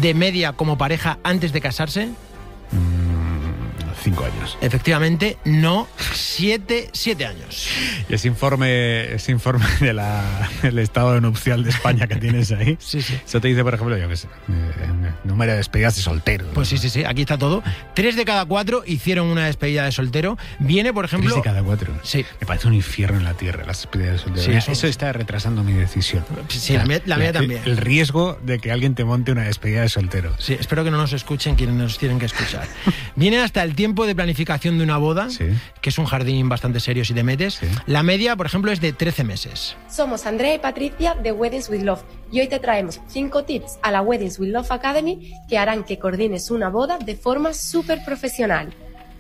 de media como pareja antes de casarse? 5 años. Efectivamente, no, 7 años. Y ese informe del estado nupcial de España que tienes ahí, Sí. eso te dice, por ejemplo, yo qué sé, número de despedidas de soltero. Pues sí, aquí está todo. 3 de cada 4 hicieron una despedida de soltero. Viene, por ejemplo... 3 de cada 4. Sí. Me parece un infierno en la tierra, las despedidas de soltero. Sí, eso está retrasando mi decisión. Sí, la mía también. El riesgo de que alguien te monte una despedida de soltero. Sí, espero que no nos escuchen quienes nos tienen que escuchar. Viene hasta el tiempo de planificación de una boda, Sí. que es un jardín bastante serio si te metes. Sí. La media, por ejemplo, es de 13 meses. Somos Andrea y Patricia de Weddings with Love y hoy te traemos 5 tips a la Weddings with Love Academy que harán que coordines una boda de forma súper profesional.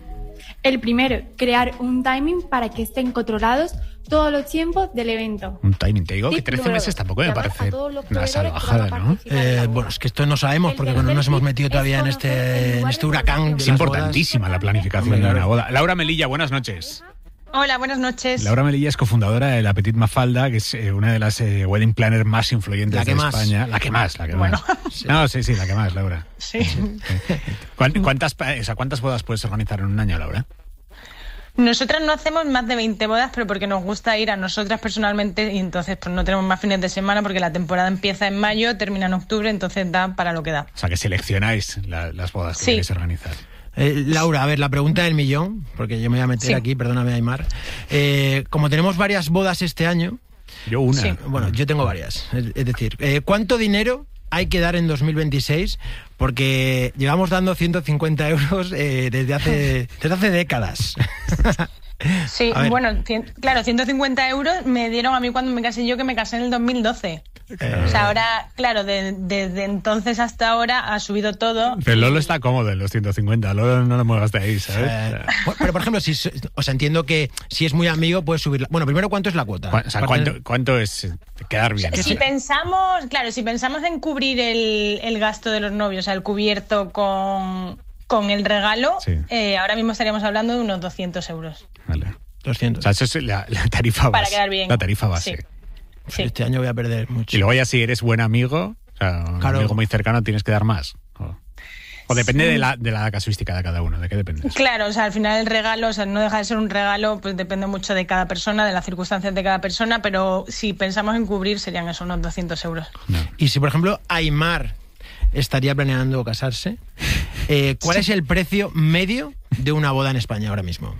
El primero, crear un timing para que estén controlados todos los tiempos del evento. Un timing, te digo que Tip 13 número meses 2, tampoco me llamar parece a todos los una proveedores que van a salvajada, ¿no? participar en la boda. Bueno, es que esto no sabemos porque El no nos tercer hemos tip metido es todavía en conocer el lugar este de huracán. celebración. de Es las bodas. importantísima la planificación de una boda. Laura Melilla, buenas noches. Hola, buenas noches. Laura Melilla es cofundadora de La Petite Mafalda, que es una de las wedding planners más influyentes La que de más. España. La que más. Bueno. Sí. No, sí, la que más, Laura. Sí. ¿Cuántas bodas puedes organizar en un año, Laura? Nosotras no hacemos más de 20 bodas, pero porque nos gusta ir a nosotras personalmente y entonces pues no tenemos más fines de semana porque la temporada empieza en mayo, termina en octubre, entonces da para lo que da. O sea, que seleccionáis las bodas que Sí. queréis organizar. Laura, a ver, la pregunta del millón, porque yo me voy a meter Sí. aquí, perdóname, Aymar. Como tenemos varias bodas este año, Yo una. Sí. bueno, yo tengo varias. Es decir, ¿cuánto dinero hay que dar en 2026? Porque llevamos dando 150 euros desde hace décadas. Sí, A ver. bueno, claro, 150 euros me dieron a mí cuando me casé yo, que me casé en el 2012. O sea, ahora, claro, desde entonces hasta ahora ha subido todo. Pero Lolo está cómodo en los 150. Lolo no lo muevas de ahí, ¿sabes? Pero, por ejemplo, entiendo que si es muy amigo, puedes subirla. Bueno, primero, ¿cuánto es la cuota? O sea, ¿cuánto es quedar bien? Si pensamos en cubrir el gasto de los novios, o sea, el cubierto con el regalo, Sí. ahora mismo estaríamos hablando de unos 200 euros. Vale. 200. O sea, eso es la tarifa base. Para quedar bien. La tarifa base. Sí. Sí. Este año voy a perder mucho. Y luego ya si eres buen amigo, o sea, un Claro. amigo muy cercano, tienes que dar más. O depende de la casuística de cada uno. ¿De qué depende? Claro, o sea, al final el regalo, o sea, no deja de ser un regalo, pues depende mucho de cada persona, de las circunstancias de cada persona, pero si pensamos en cubrir serían esos unos 200 euros. No. Y si, por ejemplo, Aymar estaría planeando casarse, ¿cuál es el precio medio de una boda en España ahora mismo?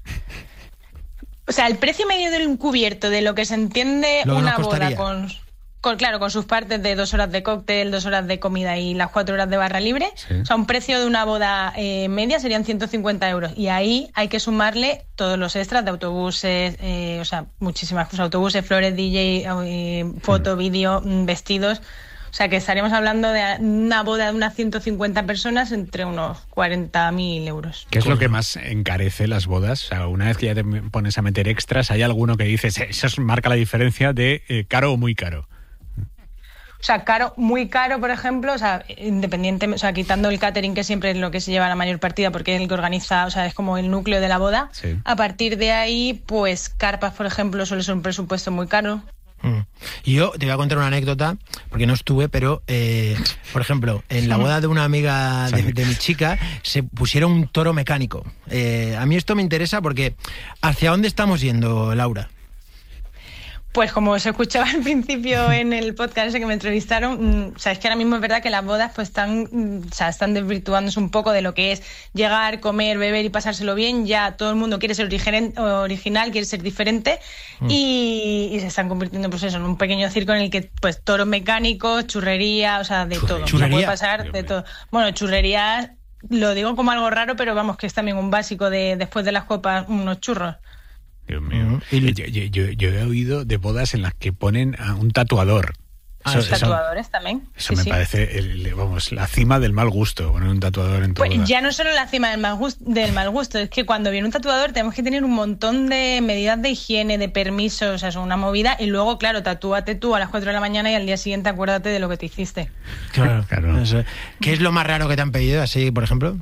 O sea, el precio medio del cubierto, de lo que se entiende Lo que una nos boda costaría. con sus partes de 2 horas de cóctel, 2 horas de comida y las 4 horas de barra libre. Sí. O sea, un precio de una boda media serían 150 euros. Y ahí hay que sumarle todos los extras de autobuses, o sea, muchísimas cosas. Autobuses, flores, DJ, foto, vídeo, vestidos. O sea, que estaríamos hablando de una boda de unas 150 personas entre unos 40.000 euros. ¿Qué es lo que más encarece las bodas? O sea, una vez que ya te pones a meter extras, ¿hay alguno que dices, eso marca la diferencia de caro o muy caro? O sea, caro, muy caro, por ejemplo, o sea, independientemente, o sea, quitando el catering, que siempre es lo que se lleva la mayor partida, porque es el que organiza, o sea, es como el núcleo de la boda. Sí. A partir de ahí, pues carpas, por ejemplo, suele ser un presupuesto muy caro. Y yo te voy a contar una anécdota, porque no estuve, pero, por ejemplo, en la boda de una amiga de mi chica se pusieron un toro mecánico. A mí esto me interesa porque ¿hacia dónde estamos yendo, Laura? Pues como se escuchaba al principio en el podcast ese que me entrevistaron, o sea, es que ahora mismo es verdad que las bodas pues están desvirtuándose un poco de lo que es llegar, comer, beber y pasárselo bien. Ya todo el mundo quiere ser original, quiere ser diferente y se están convirtiendo pues eso, en un pequeño circo en el que pues toros mecánicos, churrería, o sea, de todo. ¿Churrería? Puede pasar de todo. Bueno, churrería, lo digo como algo raro, pero vamos, que es también un básico de después de las copas, unos churros. Dios mío. Yo he oído de bodas en las que ponen a un tatuador. Los tatuadores también. Eso Sí, me sí. parece, la cima del mal gusto, poner un tatuador en tu boda. Pues ya no solo la cima del mal gusto, es que cuando viene un tatuador tenemos que tener un montón de medidas de higiene, de permisos, o sea, es una movida. Y luego, claro, tatúate tú a las 4 de la mañana y al día siguiente acuérdate de lo que te hiciste. Claro. Claro. ¿Qué es lo más raro que te han pedido, así, por ejemplo?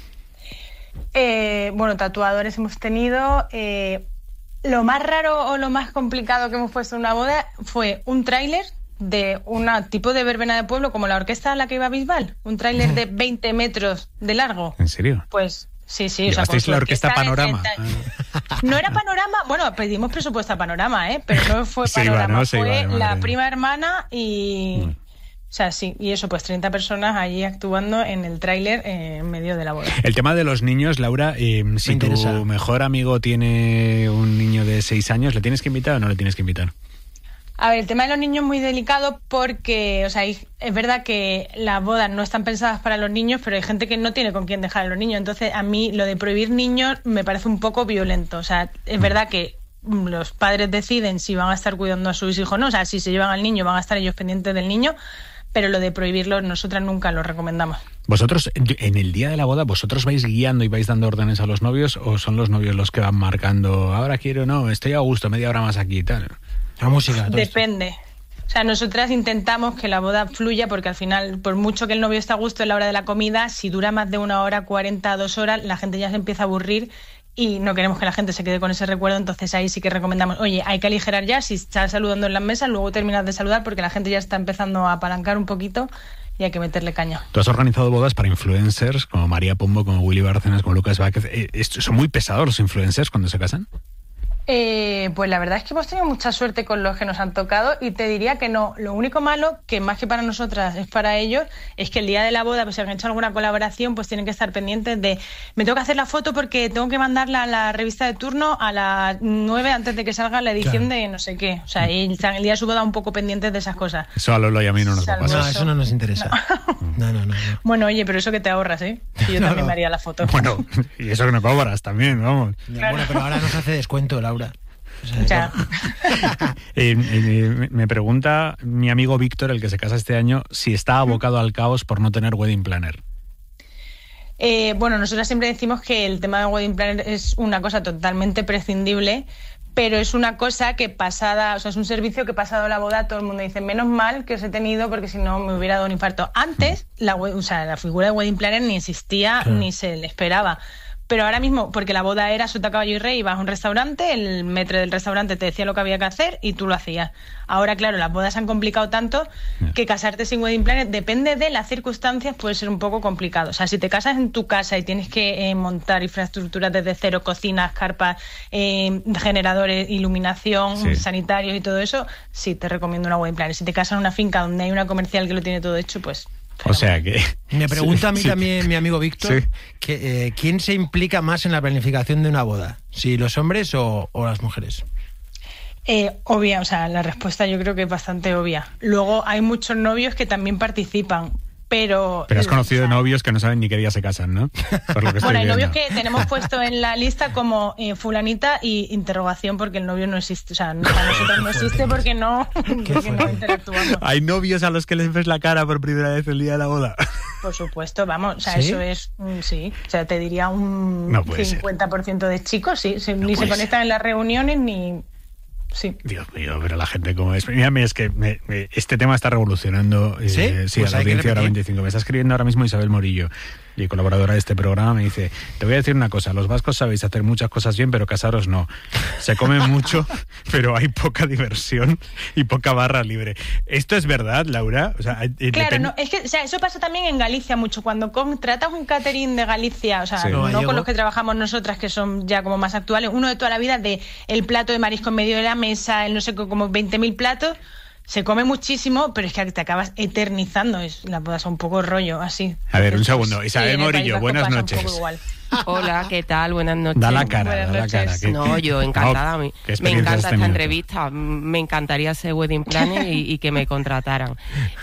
Bueno, tatuadores hemos tenido. Lo más raro o lo más complicado que hemos puesto en una boda fue un tráiler de un tipo de verbena de pueblo como la orquesta a la que iba Bisbal, un tráiler de 20 metros de largo. ¿En serio? Pues sí. ¿Llevasteis la orquesta Panorama? No era Panorama, bueno, pedimos presupuesto a Panorama, pero no fue Panorama, fue la prima hermana y... O sea, sí, y eso, pues 30 personas allí actuando en el tráiler en medio de la boda. El tema de los niños, Laura, si tu mejor amigo tiene un niño de 6 años, ¿le tienes que invitar o no le tienes que invitar? A ver, el tema de los niños es muy delicado porque, o sea, es verdad que las bodas no están pensadas para los niños, pero hay gente que no tiene con quién dejar a los niños. Entonces, a mí lo de prohibir niños me parece un poco violento. O sea, es verdad que los padres deciden si van a estar cuidando a sus hijos o no. O sea, si se llevan al niño, van a estar ellos pendientes del niño, pero lo de prohibirlo, nosotras nunca lo recomendamos. ¿Vosotros, en el día de la boda, vosotros vais guiando y vais dando órdenes a los novios o son los novios los que van marcando, ahora quiero, no, estoy a gusto, media hora más aquí y tal? La música. Depende. O sea, nosotras intentamos que la boda fluya porque al final, por mucho que el novio esté a gusto en la hora de la comida, si dura más de 1 hora, 40, 2 horas, la gente ya se empieza a aburrir y no queremos que la gente se quede con ese recuerdo. Entonces ahí sí que recomendamos, oye, hay que aligerar ya, si estás saludando en las mesas, luego terminas de saludar porque la gente ya está empezando a apalancar un poquito y hay que meterle caña. Tú has organizado bodas para influencers como María Pombo, como Willy Bárcenas, como Lucas Vázquez. ¿Son muy pesados los influencers cuando se casan? Pues la verdad es que hemos tenido mucha suerte con los que nos han tocado y te diría que no. Lo único malo, que más que para nosotras es para ellos, es que el día de la boda, pues si han hecho alguna colaboración, pues tienen que estar pendientes de me tengo que hacer la foto porque tengo que mandarla a la revista de turno a las 9 antes de que salga la edición de no sé qué. O sea, y están el día de su boda un poco pendientes de esas cosas. Eso a Lolo y a mí no nos va a pasar. No, eso no nos interesa. No. Bueno, oye, pero eso que te ahorras, ¿eh? Y yo también me haría la foto. Bueno, y eso que no cobras también, vamos. Claro. Bueno, pero ahora nos hace descuento, Laura. O sea, ya. Me pregunta mi amigo Víctor, el que se casa este año, si está abocado al caos por no tener wedding planner. Bueno, nosotros siempre decimos que el tema de wedding planner es una cosa totalmente prescindible, pero es una cosa que pasada, o sea, es un servicio que pasado la boda todo el mundo dice, menos mal que os he tenido porque si no me hubiera dado un infarto. Antes, la figura de wedding planner ni existía, claro, ni se le esperaba. Pero ahora mismo, porque la boda era sota, caballo y rey, ibas a un restaurante, el maître del restaurante te decía lo que había que hacer y tú lo hacías. Ahora, claro, las bodas se han complicado tanto que casarte sin wedding planner, depende de las circunstancias, puede ser un poco complicado. O sea, si te casas en tu casa y tienes que montar infraestructuras desde cero, cocinas, carpas, generadores, iluminación, sanitarios y todo eso, sí te recomiendo una wedding planner. Si te casas en una finca donde hay una comercial que lo tiene todo hecho, pues... O sea que... Me pregunta a mí también mi amigo Víctor, que, ¿quién se implica más en la planificación de una boda? ¿Si los hombres o las mujeres? Obvia, o sea, la respuesta yo creo que es bastante obvia. Luego hay muchos novios que también participan, pero has conocido novios que no saben ni qué día se casan, ¿no? Por lo que bueno, hay novios que tenemos puesto en la lista como fulanita y interrogación porque el novio no existe. O sea, para nosotros no existe porque no interactuamos. ¿Hay novios a los que les ves la cara por primera vez el día de la boda? Por supuesto, vamos. O sea, ¿sí? Eso es... sí. O sea, te diría un no 50% de chicos, sí. Ni se conectan en las reuniones ni... Sí. Dios mío, pero la gente como es... Mírame, es que este tema está revolucionando sí, pues a la audiencia de Hora 25. Me está escribiendo ahora mismo Isabel Morillo, y colaboradora de este programa, me dice, te voy a decir una cosa, los vascos sabéis hacer muchas cosas bien, pero casaros no. Se come mucho, pero hay poca diversión y poca barra libre. ¿Esto es verdad, Laura? O sea, claro, no, es que o sea, eso pasa también en Galicia mucho. Cuando contratas un catering de Galicia, o sea, no con los que trabajamos nosotras, que son ya como más actuales, uno de toda la vida, de el plato de marisco en medio de la mesa, el no sé, como 20.000 platos, se come muchísimo, pero es que te acabas eternizando. La boda es un poco rollo, así. A ver, un segundo. Isabel Morillo, buenas noches. Hola, ¿qué tal? Buenas noches. Da la cara. No, yo encantada. Me encanta esta entrevista. Me encanría ser wedding planner y que me contrataran.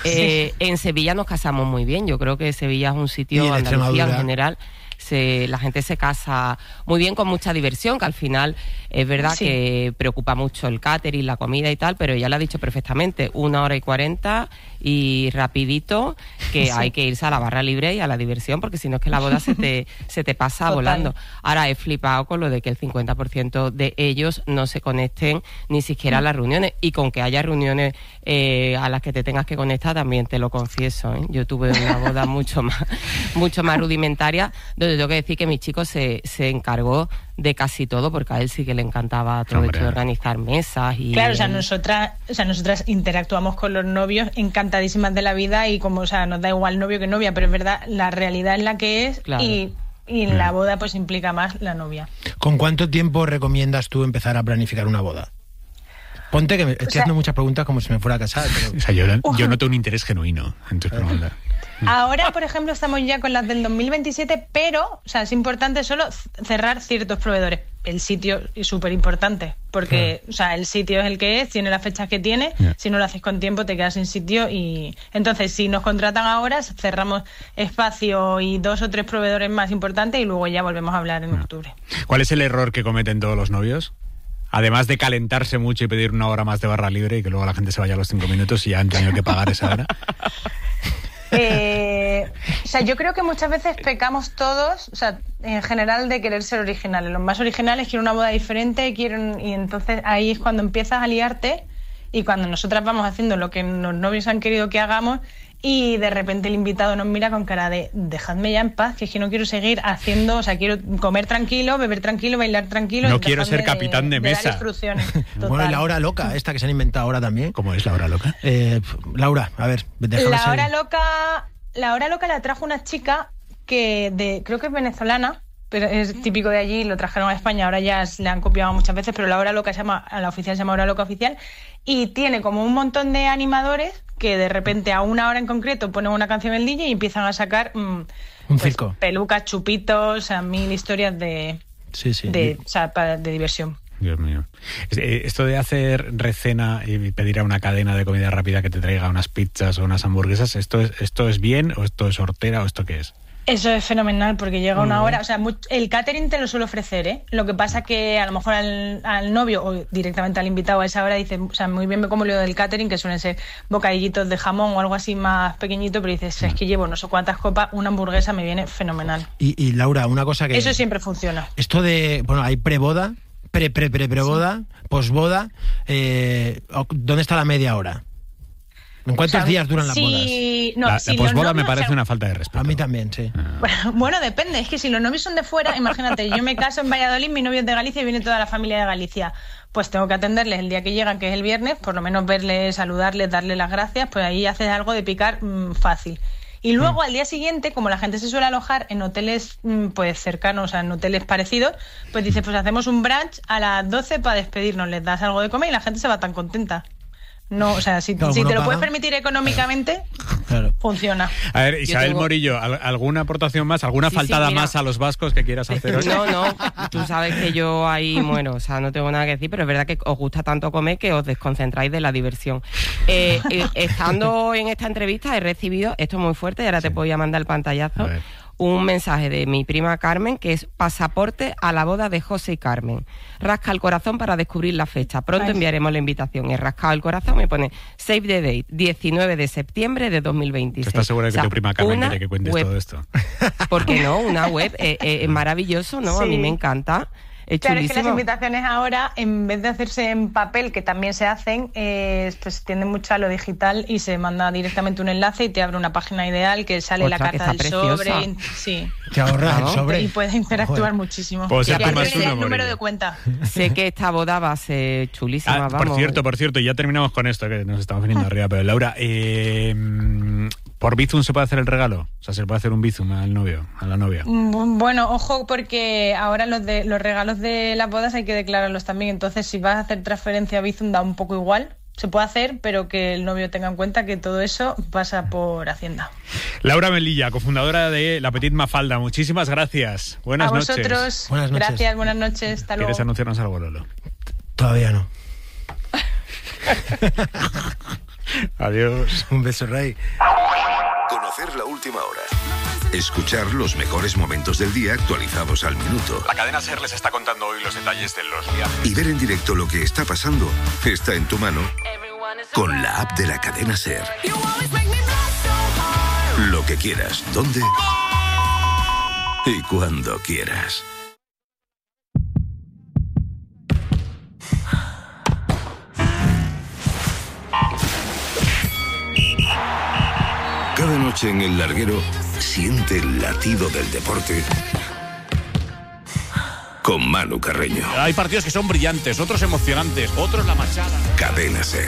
En Sevilla nos casamos muy bien. Yo creo que Sevilla es un sitio, Andalucía en general, la gente se casa muy bien, con mucha diversión, que al final es verdad que preocupa mucho el catering, la comida y tal, pero ella lo ha dicho perfectamente, 1 hora y 40 y rapidito, que hay que irse a la barra libre y a la diversión, porque si no es que la boda se te pasa volando. Ahora he flipado con lo de que el 50% de ellos no se conecten ni siquiera a las reuniones, y con que haya reuniones a las que te tengas que conectar también te lo confieso, ¿eh? Yo tuve una boda mucho más rudimentaria, donde tengo que decir que mi chico se encargó de casi todo, porque a él sí que le encantaba todo esto de organizar mesas. Y claro, nosotras interactuamos con los novios encantadísimas de la vida y como, nos da igual novio que novia, pero es verdad, la realidad es la que es. Claro. Y en la boda pues implica más la novia. ¿Con cuánto tiempo recomiendas tú empezar a planificar una boda? Ponte que estoy haciendo muchas preguntas como si me fuera a casar. Pero... yo noto un interés genuino en tus preguntas. Ahora, por ejemplo, estamos ya con las del 2027, pero, es importante solo cerrar ciertos proveedores. El sitio es súper importante, porque, el sitio es el que es, tiene las fechas que tiene, si no lo haces con tiempo te quedas sin sitio y... Entonces, si nos contratan ahora, cerramos espacio y 2 o 3 proveedores más importantes y luego ya volvemos a hablar en octubre. ¿Cuál es el error que cometen todos los novios? Además de calentarse mucho y pedir 1 hora más de barra libre y que luego la gente se vaya a los 5 minutos y ya han tenido que pagar esa hora. Yo creo que muchas veces pecamos todos, en general, de querer ser originales. Los más originales quieren una boda diferente, y entonces ahí es cuando empiezas a liarte y cuando nosotras vamos haciendo lo que los novios han querido que hagamos y de repente el invitado nos mira con cara de dejadme ya en paz, que es que no quiero seguir haciendo, quiero comer tranquilo, beber tranquilo, bailar tranquilo. No quiero ser capitán de mesa. Dar instrucciones. Bueno, la hora loca, esta que se han inventado ahora también. ¿Cómo es la hora loca? Laura, a ver, déjame La hora loca la trajo una chica creo que es venezolana, pero es típico de allí, lo trajeron a España, ahora ya le han copiado muchas veces, pero la hora loca a la oficial se llama hora loca oficial, y tiene como un montón de animadores que de repente a una hora en concreto ponen una canción en el DJ y empiezan a sacar un circo, pelucas, chupitos, 1000 historias de diversión. Dios mío. Esto de hacer recena y pedir a una cadena de comida rápida que te traiga unas pizzas o unas hamburguesas, ¿esto es bien o esto es hortera o esto qué es? Eso es fenomenal porque llega una hora, el catering te lo suele ofrecer, ¿eh? Lo que pasa que a lo mejor al novio o directamente al invitado a esa hora dice, muy bien me como lo del catering, que suelen ser bocadillitos de jamón o algo así más pequeñito, pero dices, es que llevo no sé cuántas copas, una hamburguesa me viene fenomenal. Y Laura, una cosa que... Eso siempre funciona. Esto de, hay preboda, preboda, posboda, ¿dónde está la media hora? ¿En cuántos días duran las bodas? La posboda me parece una falta de respeto. A mí también, sí. Bueno, depende. Es que si los novios son de fuera, imagínate, yo me caso en Valladolid, mi novio es de Galicia y viene toda la familia de Galicia. Pues tengo que atenderles el día que llegan, que es el viernes, por lo menos verles, saludarles, darles las gracias, pues ahí haces algo de picar fácil. Y luego al día siguiente, como la gente se suele alojar en hoteles pues cercanos, en hoteles parecidos, pues dices, pues hacemos un brunch a las 12 para despedirnos, les das algo de comer y la gente se va tan contenta. No, si te lo puedes permitir económicamente, funciona. A ver, Isabel Morillo, ¿alguna aportación más? ¿Alguna faltada más a los vascos que quieras hacer hoy? No, tú sabes que yo ahí muero, no tengo nada que decir, pero es verdad que os gusta tanto comer que os desconcentráis de la diversión. Estando en esta entrevista he recibido, esto es muy fuerte y ahora te voy a mandar el pantallazo, un mensaje de mi prima Carmen que es pasaporte a la boda de José y Carmen. Rasca el corazón para descubrir la fecha. Pronto enviaremos la invitación. He rascado el corazón, me pone save the date, 19 de septiembre de 2026. ¿Estás segura de que tu prima Carmen quiere que cuentes todo esto? ¿Por qué no? Una web es maravilloso, ¿no? Sí. A mí me encanta. Claro, es que las invitaciones ahora, en vez de hacerse en papel, que también se hacen, pues tienden mucho a lo digital y se manda directamente un enlace y te abre una página ideal que sale la carta del sobre. Sí. Te ahorras el sobre. Y puedes interactuar muchísimo. Pues y el número de cuenta. Sé que esta boda va a ser chulísima. Por cierto, ya terminamos con esto, que nos estamos viniendo arriba, pero Laura, ¿por Bizum se puede hacer el regalo? O sea, ¿se puede hacer un Bizum al novio, a la novia? Bueno, ojo, porque ahora los regalos de las bodas hay que declararlos también. Entonces, si vas a hacer transferencia a Bizum, da un poco igual. Se puede hacer, pero que el novio tenga en cuenta que todo eso pasa por Hacienda. Laura Melilla, cofundadora de La Petite Mafalda. Muchísimas gracias. Buenas noches. A vosotros. Buenas noches. Gracias, buenas noches. Hasta luego. ¿Quieres anunciarnos algo, Lolo? Todavía no. Adiós. Un beso, Rey. Conocer la última hora. Escuchar los mejores momentos del día actualizados al minuto. La cadena SER les está contando hoy los detalles de los viajes. Y ver en directo lo que está pasando está en tu mano con la app de la cadena SER. Lo que quieras, dónde y cuando quieras. Cada noche en El Larguero, siente el latido del deporte con Manu Carreño. Hay partidos que son brillantes, otros emocionantes, otros la machada. Cadena SER.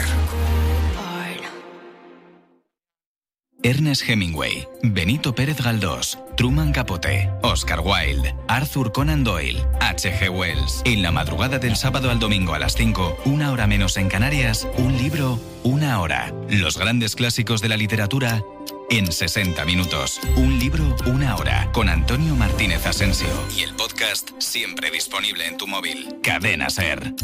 Ernest Hemingway, Benito Pérez Galdós, Truman Capote, Oscar Wilde, Arthur Conan Doyle, H.G. Wells. En la madrugada del sábado al domingo a las 5, 1 hora menos en Canarias, un libro, 1 hora. Los grandes clásicos de la literatura en 60 minutos. Un libro, 1 hora. Con Antonio Martínez Asensio. Y el podcast siempre disponible en tu móvil. Cadena SER.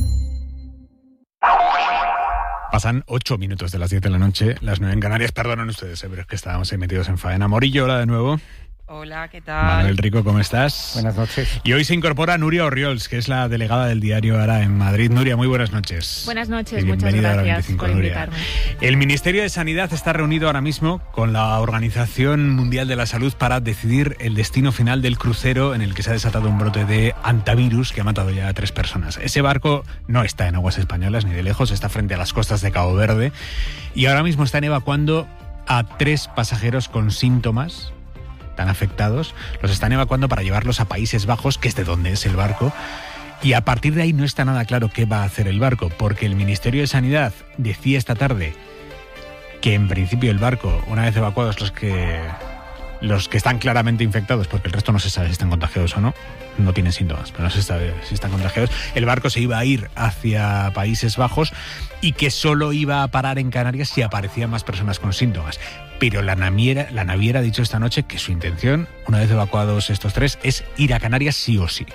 Pasan 8 minutos de las 10 de la noche, las 9 en Canarias. Perdonen ustedes, pero es que estábamos ahí metidos en faena. Morillo, hola de nuevo. Hola, ¿qué tal? Manuel Rico, ¿cómo estás? Buenas noches. Y hoy se incorpora Nuria Orriols, que es la delegada del diario Ara en Madrid. Nuria, muy buenas noches. Buenas noches, muchas gracias por invitarme. El Ministerio de Sanidad está reunido ahora mismo con la Organización Mundial de la Salud para decidir el destino final del crucero en el que se ha desatado un brote de hantavirus que ha matado ya a 3 personas. Ese barco no está en aguas españolas ni de lejos, está frente a las costas de Cabo Verde y ahora mismo están evacuando a 3 pasajeros con síntomas tan afectados, los están evacuando para llevarlos a Países Bajos, que es de donde es el barco, y a partir de ahí no está nada claro qué va a hacer el barco, porque el Ministerio de Sanidad decía esta tarde que en principio el barco, una vez evacuados los que están claramente infectados, porque el resto no se sabe si están contagiados o no, no tienen síntomas, pero no se sabe si están contagiados, el barco se iba a ir hacia Países Bajos y que solo iba a parar en Canarias si aparecían más personas con síntomas. Pero la naviera ha dicho esta noche que su intención, una vez evacuados estos 3, es ir a Canarias sí o sí.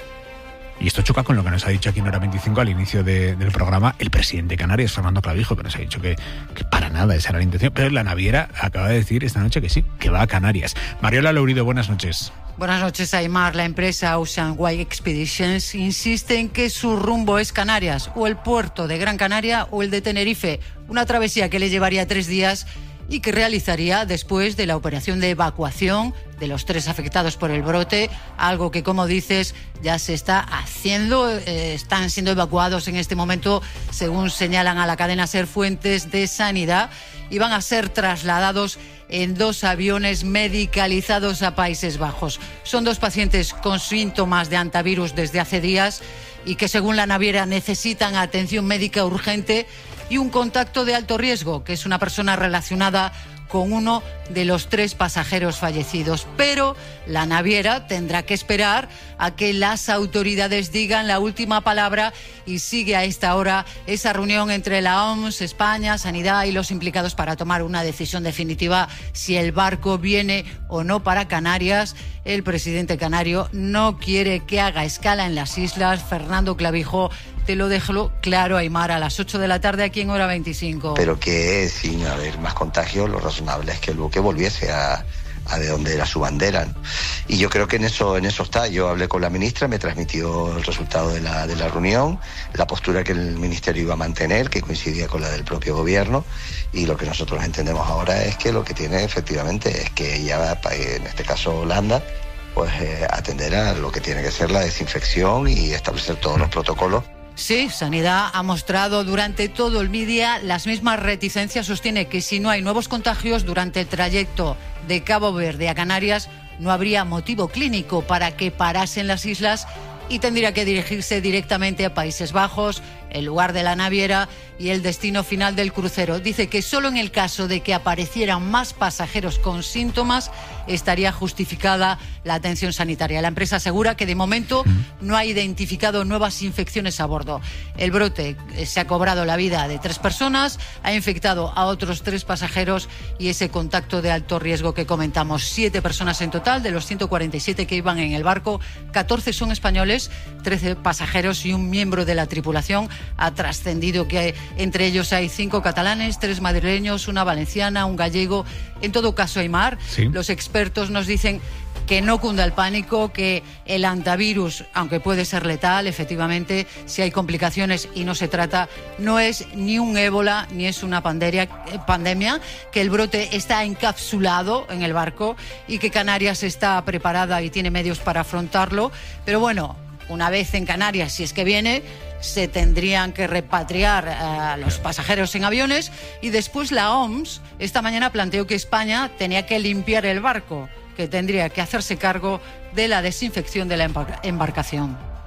Y esto choca con lo que nos ha dicho aquí en Hora 25 al inicio del programa el presidente de Canarias, Fernando Clavijo, que nos ha dicho que para nada esa era la intención. Pero la naviera acaba de decir esta noche que sí, que va a Canarias. Mariola Lourido, buenas noches. Buenas noches, Aymar. La empresa Ocean Way Expeditions insiste en que su rumbo es Canarias, o el puerto de Gran Canaria o el de Tenerife. Una travesía que le llevaría 3 días y que realizaría después de la operación de evacuación de los 3 afectados por el brote, algo que, como dices, ya se está haciendo. Están siendo evacuados en este momento, según señalan a la cadena SER fuentes de sanidad, y van a ser trasladados en 2 aviones medicalizados a Países Bajos. Son 2 pacientes con síntomas de hantavirus desde hace días y que, según la naviera, necesitan atención médica urgente y un contacto de alto riesgo, que es una persona relacionada con uno de los 3 pasajeros fallecidos. Pero la naviera tendrá que esperar a que las autoridades digan la última palabra y sigue a esta hora esa reunión entre la OMS, España, Sanidad y los implicados para tomar una decisión definitiva si el barco viene o no para Canarias. El presidente canario no quiere que haga escala en las islas. Fernando Clavijo, te lo dejo claro, Aymar, a las 8 de la tarde aquí en Hora 25. Pero que sin haber más contagios, lo razonable es que el buque volviese a de donde era su bandera, ¿no? Y yo creo que en eso está. Yo hablé con la ministra, me transmitió el resultado de la reunión, la postura que el ministerio iba a mantener, que coincidía con la del propio gobierno, y lo que nosotros entendemos ahora es que lo que tiene efectivamente es que ella, en este caso Holanda, pues atender a lo que tiene que ser la desinfección y establecer todos los protocolos. Sí, Sanidad ha mostrado durante todo el día las mismas reticencias. Sostiene que si no hay nuevos contagios durante el trayecto de Cabo Verde a Canarias, no habría motivo clínico para que parasen las islas y tendría que dirigirse directamente a Países Bajos, el lugar de la naviera y el destino final del crucero. Dice que solo en el caso de que aparecieran más pasajeros con síntomas estaría justificada la atención sanitaria. La empresa asegura que de momento no ha identificado nuevas infecciones a bordo. El brote se ha cobrado la vida de 3 personas, ha infectado a otros 3 pasajeros y ese contacto de alto riesgo que comentamos. 7 personas en total de los 147 que iban en el barco, 14 son españoles, 13 pasajeros y un miembro de la tripulación. Ha trascendido que entre ellos hay 5 catalanes, 3 madrileños, una valenciana, un gallego. En todo caso, Aymar, sí, los expertos nos dicen que no cunda el pánico, que el hantavirus, aunque puede ser letal, efectivamente, si hay complicaciones y no se trata, no es ni un ébola ni es una pandemia, que el brote está encapsulado en el barco y que Canarias está preparada y tiene medios para afrontarlo. Pero bueno, una vez en Canarias, si es que viene, se tendrían que repatriar a los pasajeros en aviones y después la OMS esta mañana planteó que España tenía que limpiar el barco, que tendría que hacerse cargo de la desinfección de la embarcación.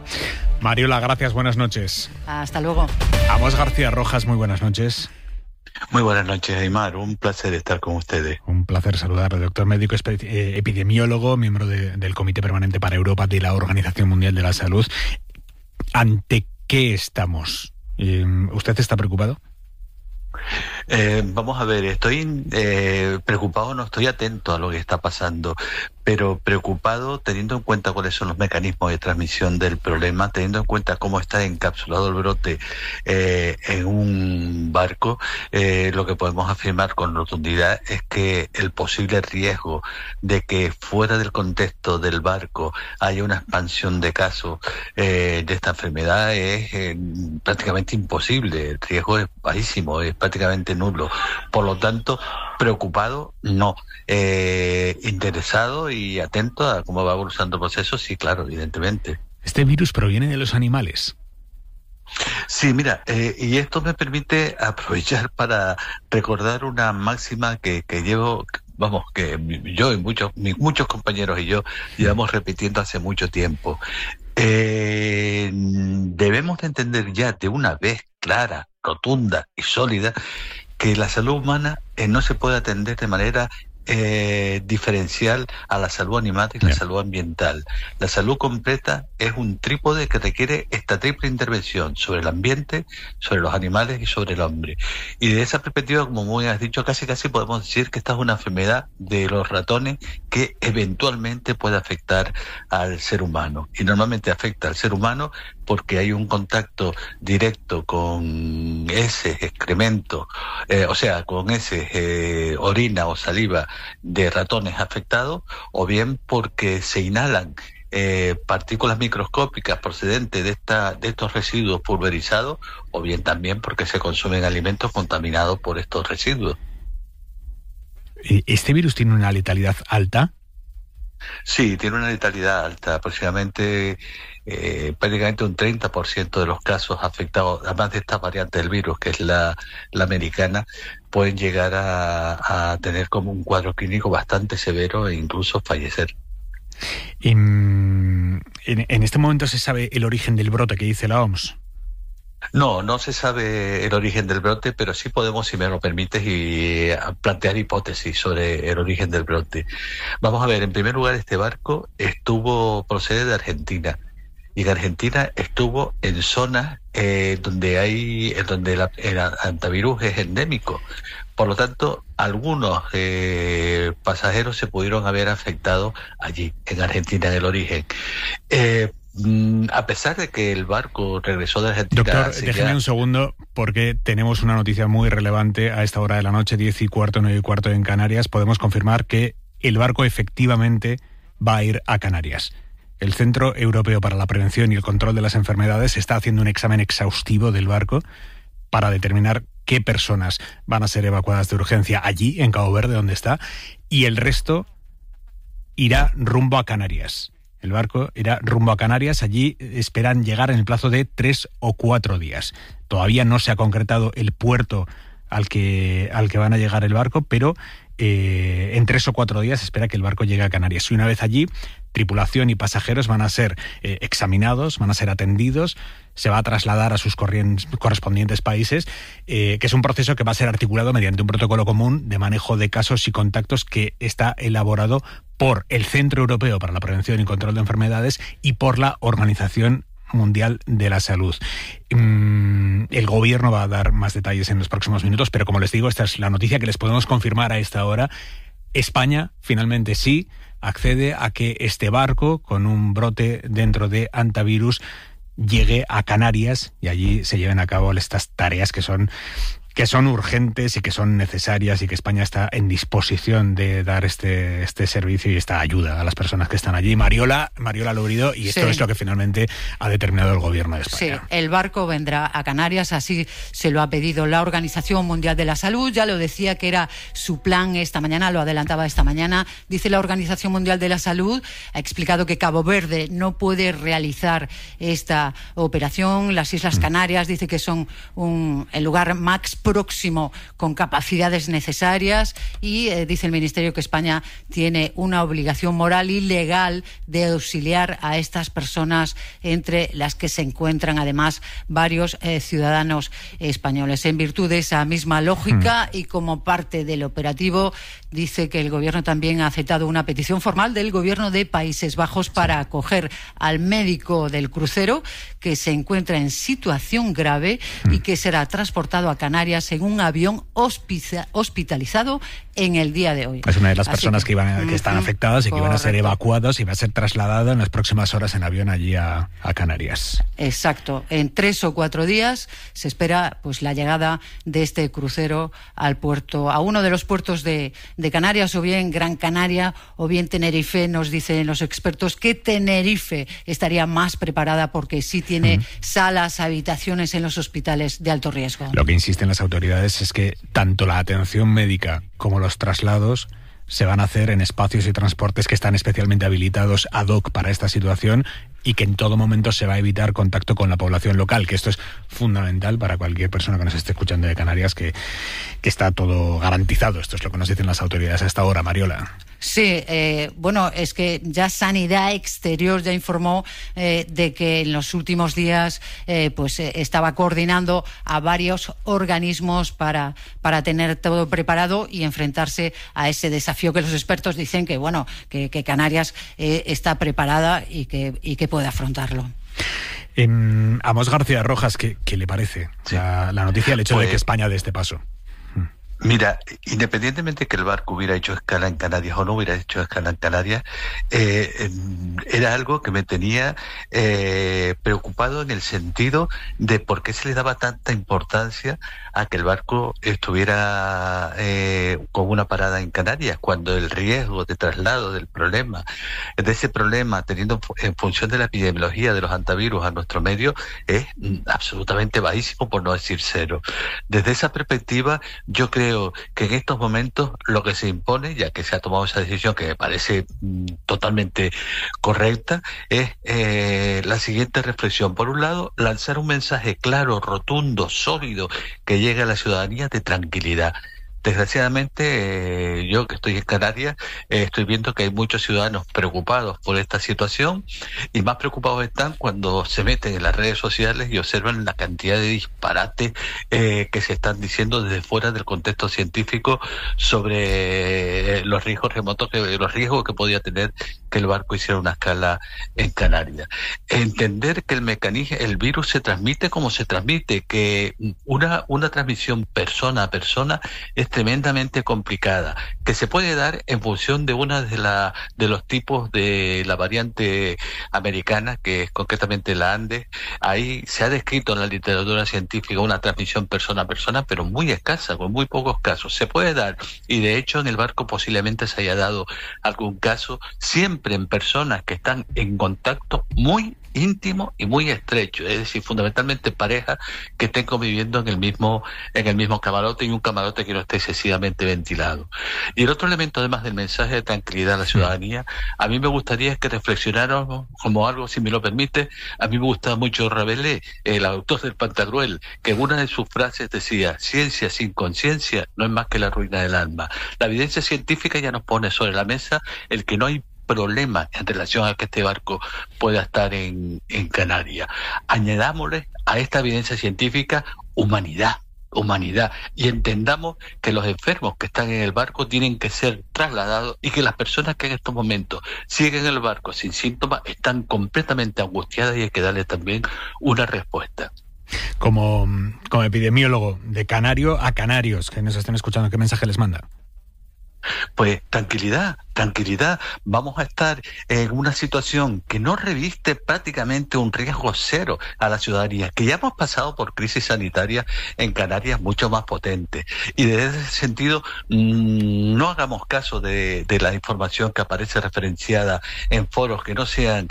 Mariola, gracias, buenas noches. Hasta luego. Amos García Rojas, muy buenas noches. Muy buenas noches, Aymar. Un placer estar con ustedes. Un placer saludarle, doctor médico epidemiólogo, miembro del Comité Permanente para Europa de la Organización Mundial de la Salud. ¿Ante qué estamos? ¿Usted está preocupado? Vamos a ver, estoy preocupado, no estoy atento a lo que está pasando, pero preocupado teniendo en cuenta cuáles son los mecanismos de transmisión del problema, teniendo en cuenta cómo está encapsulado el brote en un barco. Lo que podemos afirmar con rotundidad es que el posible riesgo de que fuera del contexto del barco haya una expansión de casos de esta enfermedad es prácticamente imposible. El riesgo es bajísimo, es prácticamente nulo. Por lo tanto, preocupado, no. Interesado y atento a cómo va evolucionando el proceso, sí, claro, evidentemente. ¿Este virus proviene de los animales? Sí, mira, y esto me permite aprovechar para recordar una máxima que llevo, vamos, que yo y muchos compañeros y yo llevamos repitiendo hace mucho tiempo. Debemos de entender ya de una vez clara, rotunda y sólida que la salud humana no se puede atender de manera diferencial a la salud animal y la salud ambiental. La salud completa es un trípode que requiere esta triple intervención sobre el ambiente, sobre los animales y sobre el hombre. Y de esa perspectiva, como muy has dicho, casi podemos decir que esta es una enfermedad de los ratones que eventualmente puede afectar al ser humano. Y normalmente afecta al ser humano porque hay un contacto directo con heces, excremento, con heces, orina o saliva de ratones afectados, o bien porque se inhalan partículas microscópicas procedentes de estos residuos pulverizados, o bien también porque se consumen alimentos contaminados por estos residuos. ¿Este virus tiene una letalidad alta? Sí, tiene una letalidad alta, aproximadamente prácticamente un 30% de los casos afectados, además de esta variante del virus, que es la americana, pueden llegar a tener como un cuadro clínico bastante severo e incluso fallecer. ¿En este momento se sabe el origen del brote que dice la OMS? No se sabe el origen del brote, pero sí podemos, si me lo permites, plantear hipótesis sobre el origen del brote. Vamos a ver, en primer lugar, este barco procede de Argentina, y en Argentina estuvo en zonas donde el hantavirus es endémico. Por lo tanto, algunos pasajeros se pudieron haber afectado allí, en Argentina, en el origen. A pesar de que el barco regresó de Argentina... Doctor, déjeme un segundo, porque tenemos una noticia muy relevante a esta hora de la noche, 10:15, 9:15 en Canarias. Podemos confirmar que el barco efectivamente va a ir a Canarias. El Centro Europeo para la Prevención y el Control de las Enfermedades está haciendo un examen exhaustivo del barco para determinar qué personas van a ser evacuadas de urgencia allí, en Cabo Verde, donde está, y el resto irá rumbo a Canarias. El barco irá rumbo a Canarias. Allí esperan llegar en el plazo de 3 o 4 días. Todavía no se ha concretado el puerto al que van a llegar el barco, pero en 3 o 4 días se espera que el barco llegue a Canarias. Y una vez allí, tripulación y pasajeros van a ser examinados, van a ser atendidos, se va a trasladar a sus correspondientes países, que es un proceso que va a ser articulado mediante un protocolo común de manejo de casos y contactos que está elaborado por el Centro Europeo para la Prevención y Control de Enfermedades y por la Organización Mundial de la Salud. El gobierno va a dar más detalles en los próximos minutos, pero como les digo, esta es la noticia que les podemos confirmar a esta hora. España finalmente sí accede a que este barco con un brote dentro de hantavirus llegue a Canarias y allí se lleven a cabo estas tareas que son urgentes y que son necesarias, y que España está en disposición de dar este servicio y esta ayuda a las personas que están allí. Mariola Lourido, y esto es lo que finalmente ha determinado el gobierno de España. Sí, el barco vendrá a Canarias, así se lo ha pedido la Organización Mundial de la Salud. Ya lo decía que era su plan esta mañana, lo adelantaba esta mañana. Dice la Organización Mundial de la Salud, ha explicado que Cabo Verde no puede realizar esta operación. Las Islas Canarias dice que son el lugar más próximo con capacidades necesarias y dice el Ministerio que España tiene una obligación moral y legal de auxiliar a estas personas, entre las que se encuentran además varios ciudadanos españoles. En virtud de esa misma lógica y como parte del operativo, dice que el Gobierno también ha aceptado una petición formal del Gobierno de Países Bajos para acoger al médico del crucero, que se encuentra en situación grave y que será transportado a Canarias en un avión hospitalizado en el día de hoy. Es una de las personas que están afectadas y que van a ser evacuados y va a ser trasladado en las próximas horas en avión allí a Canarias. Exacto. En 3 o 4 días se espera pues la llegada de este crucero al puerto, a uno de los puertos de Canarias, o bien Gran Canaria o bien Tenerife. Nos dicen los expertos que Tenerife estaría más preparada porque sí tiene salas, habitaciones en los hospitales de alto riesgo. Lo que insisten las autoridades es que tanto la atención médica como los traslados se van a hacer en espacios y transportes que están especialmente habilitados ad hoc para esta situación y que en todo momento se va a evitar contacto con la población local, que esto es fundamental para cualquier persona que nos esté escuchando de Canarias, que está todo garantizado. Esto es lo que nos dicen las autoridades a esta hora, Mariola. Sí, bueno, es que ya Sanidad Exterior ya informó de que en los últimos días estaba coordinando a varios organismos para tener todo preparado y enfrentarse a ese desafío que los expertos dicen que Canarias está preparada y que puede afrontarlo. Amos García Rojas, ¿qué le parece la noticia, el hecho de que España dé este paso? Mira, independientemente que el barco hubiera hecho escala en Canarias o no hubiera hecho escala en Canarias, era algo que me tenía preocupado en el sentido de por qué se le daba tanta importancia a que el barco estuviera con una parada en Canarias, cuando el riesgo de traslado de ese problema, teniendo en función de la epidemiología de los antivirus a nuestro medio, es absolutamente bajísimo, por no decir cero. Desde esa perspectiva, yo creo que en estos momentos lo que se impone, ya que se ha tomado esa decisión que me parece totalmente correcta, es la siguiente reflexión. Por un lado, lanzar un mensaje claro, rotundo, sólido, que llegue a la ciudadanía de tranquilidad. Desgraciadamente, yo que estoy en Canarias, estoy viendo que hay muchos ciudadanos preocupados por esta situación, y más preocupados están cuando se meten en las redes sociales y observan la cantidad de disparates que se están diciendo desde fuera del contexto científico sobre los riesgos remotos, los riesgos que podía tener que el barco hiciera una escala en Canarias. Entender que el virus se transmite como se transmite, que una transmisión persona a persona es tremendamente complicada, que se puede dar en función de una de los tipos de la variante americana, que es concretamente la Andes. Ahí se ha descrito en la literatura científica una transmisión persona a persona, pero muy escasa, con muy pocos casos. Se puede dar, y de hecho en el barco posiblemente se haya dado algún caso, siempre en personas que están en contacto muy íntimo y muy estrecho, es decir, fundamentalmente parejas que estén conviviendo en el mismo camarote, y un camarote que no esté excesivamente ventilado. Y el otro elemento, además del mensaje de tranquilidad a la ciudadanía, a mí me gustaría que reflexionáramos como algo, si me lo permite. A mí me gusta mucho Rabelais, el autor del Pantagruel, que en una de sus frases decía: ciencia sin conciencia no es más que la ruina del alma. La evidencia científica ya nos pone sobre la mesa el que no hay problema en relación a que este barco pueda estar en Canarias. Añadámosle a esta evidencia científica humanidad, y entendamos que los enfermos que están en el barco tienen que ser trasladados, y que las personas que en estos momentos siguen en el barco sin síntomas están completamente angustiadas, y hay que darle también una respuesta. Como epidemiólogo de canario a canarios que nos estén escuchando, ¿qué mensaje les manda? Pues tranquilidad. Vamos a estar en una situación que no reviste prácticamente un riesgo cero a la ciudadanía, que ya hemos pasado por crisis sanitarias en Canarias mucho más potentes, y desde ese sentido no hagamos caso de la información que aparece referenciada en foros que no sean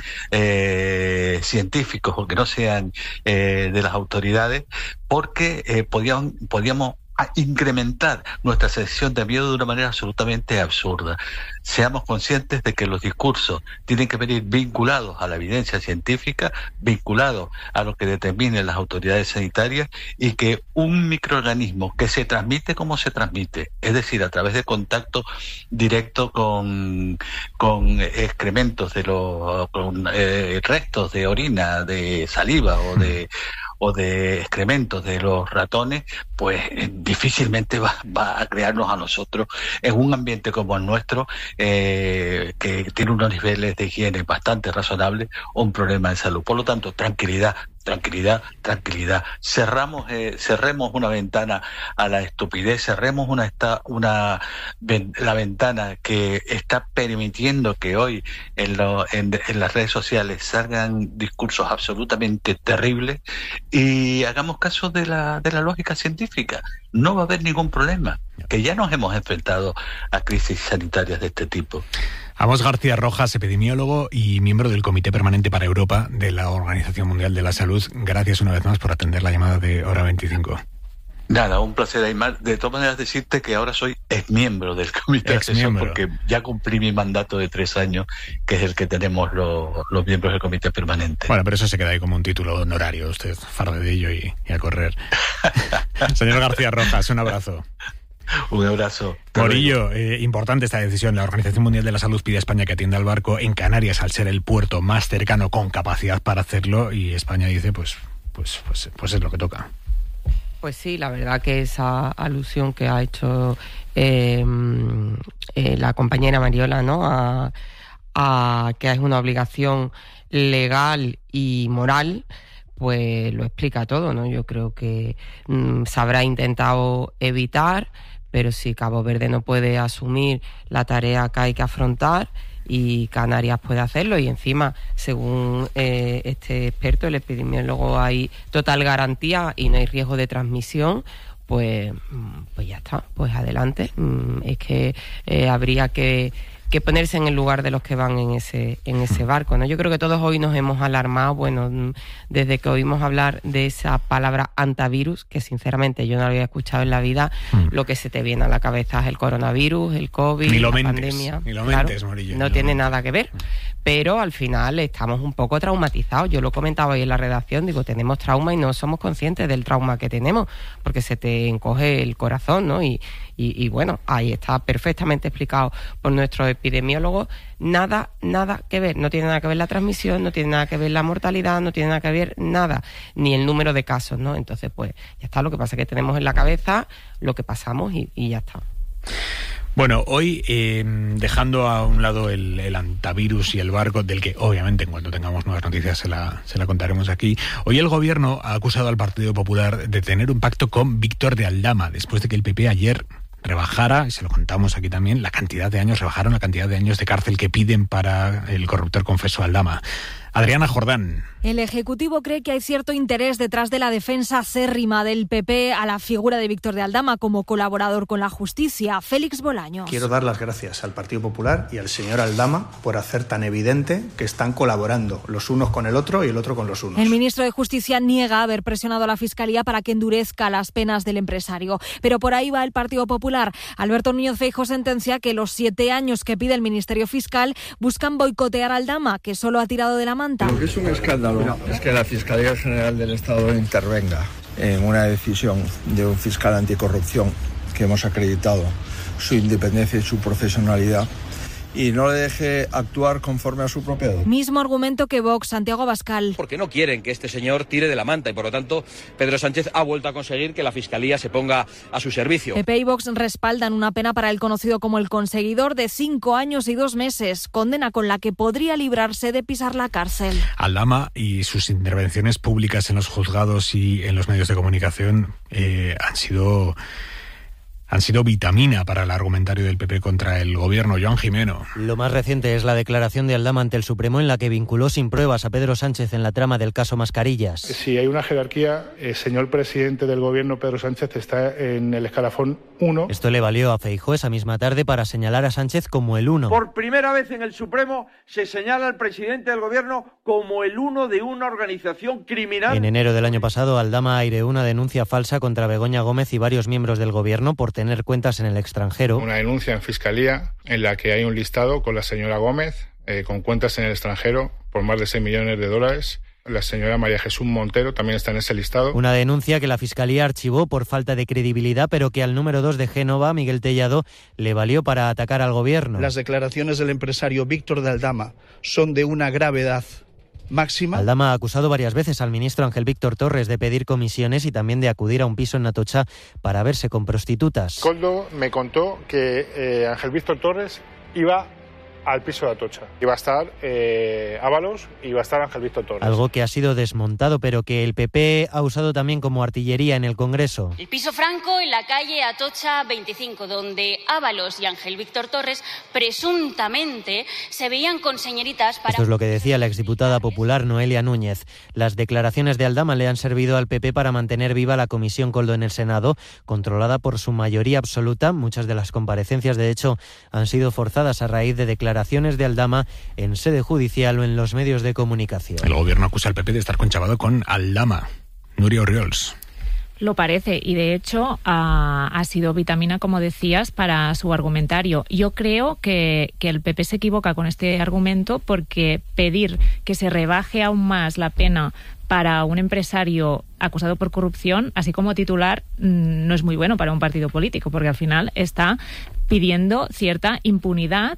científicos o que no sean de las autoridades, porque podíamos a incrementar nuestra sensación de miedo de una manera absolutamente absurda. Seamos conscientes de que los discursos tienen que venir vinculados a la evidencia científica, vinculados a lo que determinen las autoridades sanitarias, y que un microorganismo que se transmite como se transmite, es decir, a través de contacto directo con excrementos con restos de orina, de saliva o de excrementos de los ratones, pues difícilmente va a crearnos a nosotros en un ambiente como el nuestro, que tiene unos niveles de higiene bastante razonables, un problema de salud. Por lo tanto, tranquilidad. Cerremos una ventana a la estupidez, cerremos la ventana que está permitiendo que hoy en las redes sociales salgan discursos absolutamente terribles, y hagamos caso de la lógica científica. No va a haber ningún problema, que ya nos hemos enfrentado a crisis sanitarias de este tipo. Amos García Rojas, epidemiólogo y miembro del Comité Permanente para Europa de la Organización Mundial de la Salud. Gracias una vez más por atender la llamada de Hora 25. Nada, un placer, Aymar. De todas maneras, decirte que ahora soy exmiembro del Comité Asesor, porque ya cumplí mi mandato de 3 años, que es el que tenemos los miembros del Comité Permanente. Bueno, pero eso se queda ahí como un título honorario. Usted fardedillo y a correr. Señor García Rojas, un abrazo. Un abrazo. Morillo, importante esta decisión. La Organización Mundial de la Salud pide a España que atienda al barco en Canarias al ser el puerto más cercano con capacidad para hacerlo, y España dice pues es lo que toca. Pues sí, la verdad que esa alusión que ha hecho la compañera Mariola, ¿no? a que es una obligación legal y moral, pues lo explica todo, ¿no? Yo creo que se habrá intentado evitar, pero si Cabo Verde no puede asumir la tarea que hay que afrontar y Canarias puede hacerlo, y encima, según este experto, el epidemiólogo, hay total garantía y no hay riesgo de transmisión, pues ya está, pues adelante. Es que habría que ponerse en el lugar de los que van en ese barco, ¿no? Yo creo que todos hoy nos hemos alarmado, bueno, desde que oímos hablar de esa palabra antivirus, que sinceramente yo no la había escuchado en la vida. Lo que se te viene a la cabeza es el coronavirus, el COVID, la pandemia. Ni lo mentes, Morillo. No tiene nada que ver. Pero al final estamos un poco traumatizados. Yo lo comentaba hoy en la redacción, digo, tenemos trauma y no somos conscientes del trauma que tenemos, porque se te encoge el corazón, ¿no? Y bueno, ahí está perfectamente explicado por nuestros epidemiólogos. Nada que ver. No tiene nada que ver la transmisión, no tiene nada que ver la mortalidad, no tiene nada que ver nada, ni el número de casos, ¿no? Entonces, pues ya está. Lo que pasa es que tenemos en la cabeza lo que pasamos y ya está. Bueno, hoy, dejando a un lado el antivirus y el barco, del que obviamente en cuanto tengamos nuevas noticias se la contaremos aquí, hoy el gobierno ha acusado al Partido Popular de tener un pacto con Víctor de Aldama, después de que el PP ayer rebajara, y se lo contamos aquí también, rebajaron la cantidad de años de cárcel que piden para el corruptor confeso Aldama. Adriana Jordán. El Ejecutivo cree que hay cierto interés detrás de la defensa acérrima del PP a la figura de Víctor de Aldama como colaborador con la justicia. Félix Bolaños. Quiero dar las gracias al Partido Popular y al señor Aldama por hacer tan evidente que están colaborando los unos con el otro y el otro con los unos. El ministro de Justicia niega haber presionado a la Fiscalía para que endurezca las penas del empresario. Pero por ahí va el Partido Popular. Alberto Núñez Feijóo sentencia que los 7 años que pide el Ministerio Fiscal buscan boicotear a Aldama, que solo ha tirado de la manta. Lo que es un escándalo es que la Fiscalía General del Estado intervenga en una decisión de un fiscal anticorrupción que hemos acreditado su independencia y su profesionalidad, y no le deje actuar conforme a su propio dedo. Mismo argumento que Vox, Santiago Abascal. Porque no quieren que este señor tire de la manta y por lo tanto Pedro Sánchez ha vuelto a conseguir que la Fiscalía se ponga a su servicio. PP y Vox respaldan una pena para el conocido como el Conseguidor de 5 años y 2 meses, condena con la que podría librarse de pisar la cárcel. Aldama y sus intervenciones públicas en los juzgados y en los medios de comunicación han sido han sido vitamina para el argumentario del PP contra el gobierno. Joan Jimeno. Lo más reciente es la declaración de Aldama ante el Supremo en la que vinculó sin pruebas a Pedro Sánchez en la trama del caso Mascarillas. Si hay una jerarquía, el señor presidente del gobierno, Pedro Sánchez, está en el escalafón 1. Esto le valió a Feijóo esa misma tarde para señalar a Sánchez como el 1. Por primera vez en el Supremo se señala al presidente del gobierno como el 1 de una organización criminal. En enero del año pasado, Aldama aireó una denuncia falsa contra Begoña Gómez y varios miembros del gobierno por tener cuentas en el extranjero. Una denuncia en Fiscalía en la que hay un listado con la señora Gómez, con cuentas en el extranjero por más de $6 millones. La señora María Jesús Montero también está en ese listado. Una denuncia que la Fiscalía archivó por falta de credibilidad, pero que al número 2 de Génova, Miguel Tellado, le valió para atacar al gobierno. Las declaraciones del empresario Víctor de Aldama son de una gravedad máxima. Aldama ha acusado varias veces al ministro Ángel Víctor Torres de pedir comisiones y también de acudir a un piso en Atocha para verse con prostitutas. Coldo me contó que Ángel Víctor Torres iba al piso de Atocha. Iba a estar Ábalos y iba a estar Ángel Víctor Torres. Algo que ha sido desmontado, pero que el PP ha usado también como artillería en el Congreso. El piso Franco en la calle Atocha 25, donde Ábalos y Ángel Víctor Torres presuntamente se veían con señoritas para... Esto es lo que decía la exdiputada popular Noelia Núñez. Las declaraciones de Aldama le han servido al PP para mantener viva la Comisión Coldo en el Senado, controlada por su mayoría absoluta. Muchas de las comparecencias, de hecho, han sido forzadas a raíz de declaraciones de Aldama en sede judicial o en los medios de comunicación. El gobierno acusa al PP de estar conchavado con Aldama. Nuria Orriols. Lo parece, y de hecho ha sido vitamina, como decías, para su argumentario. Yo creo que el PP se equivoca con este argumento, porque pedir que se rebaje aún más la pena para un empresario acusado por corrupción, así como titular, no es muy bueno para un partido político, porque al final está pidiendo cierta impunidad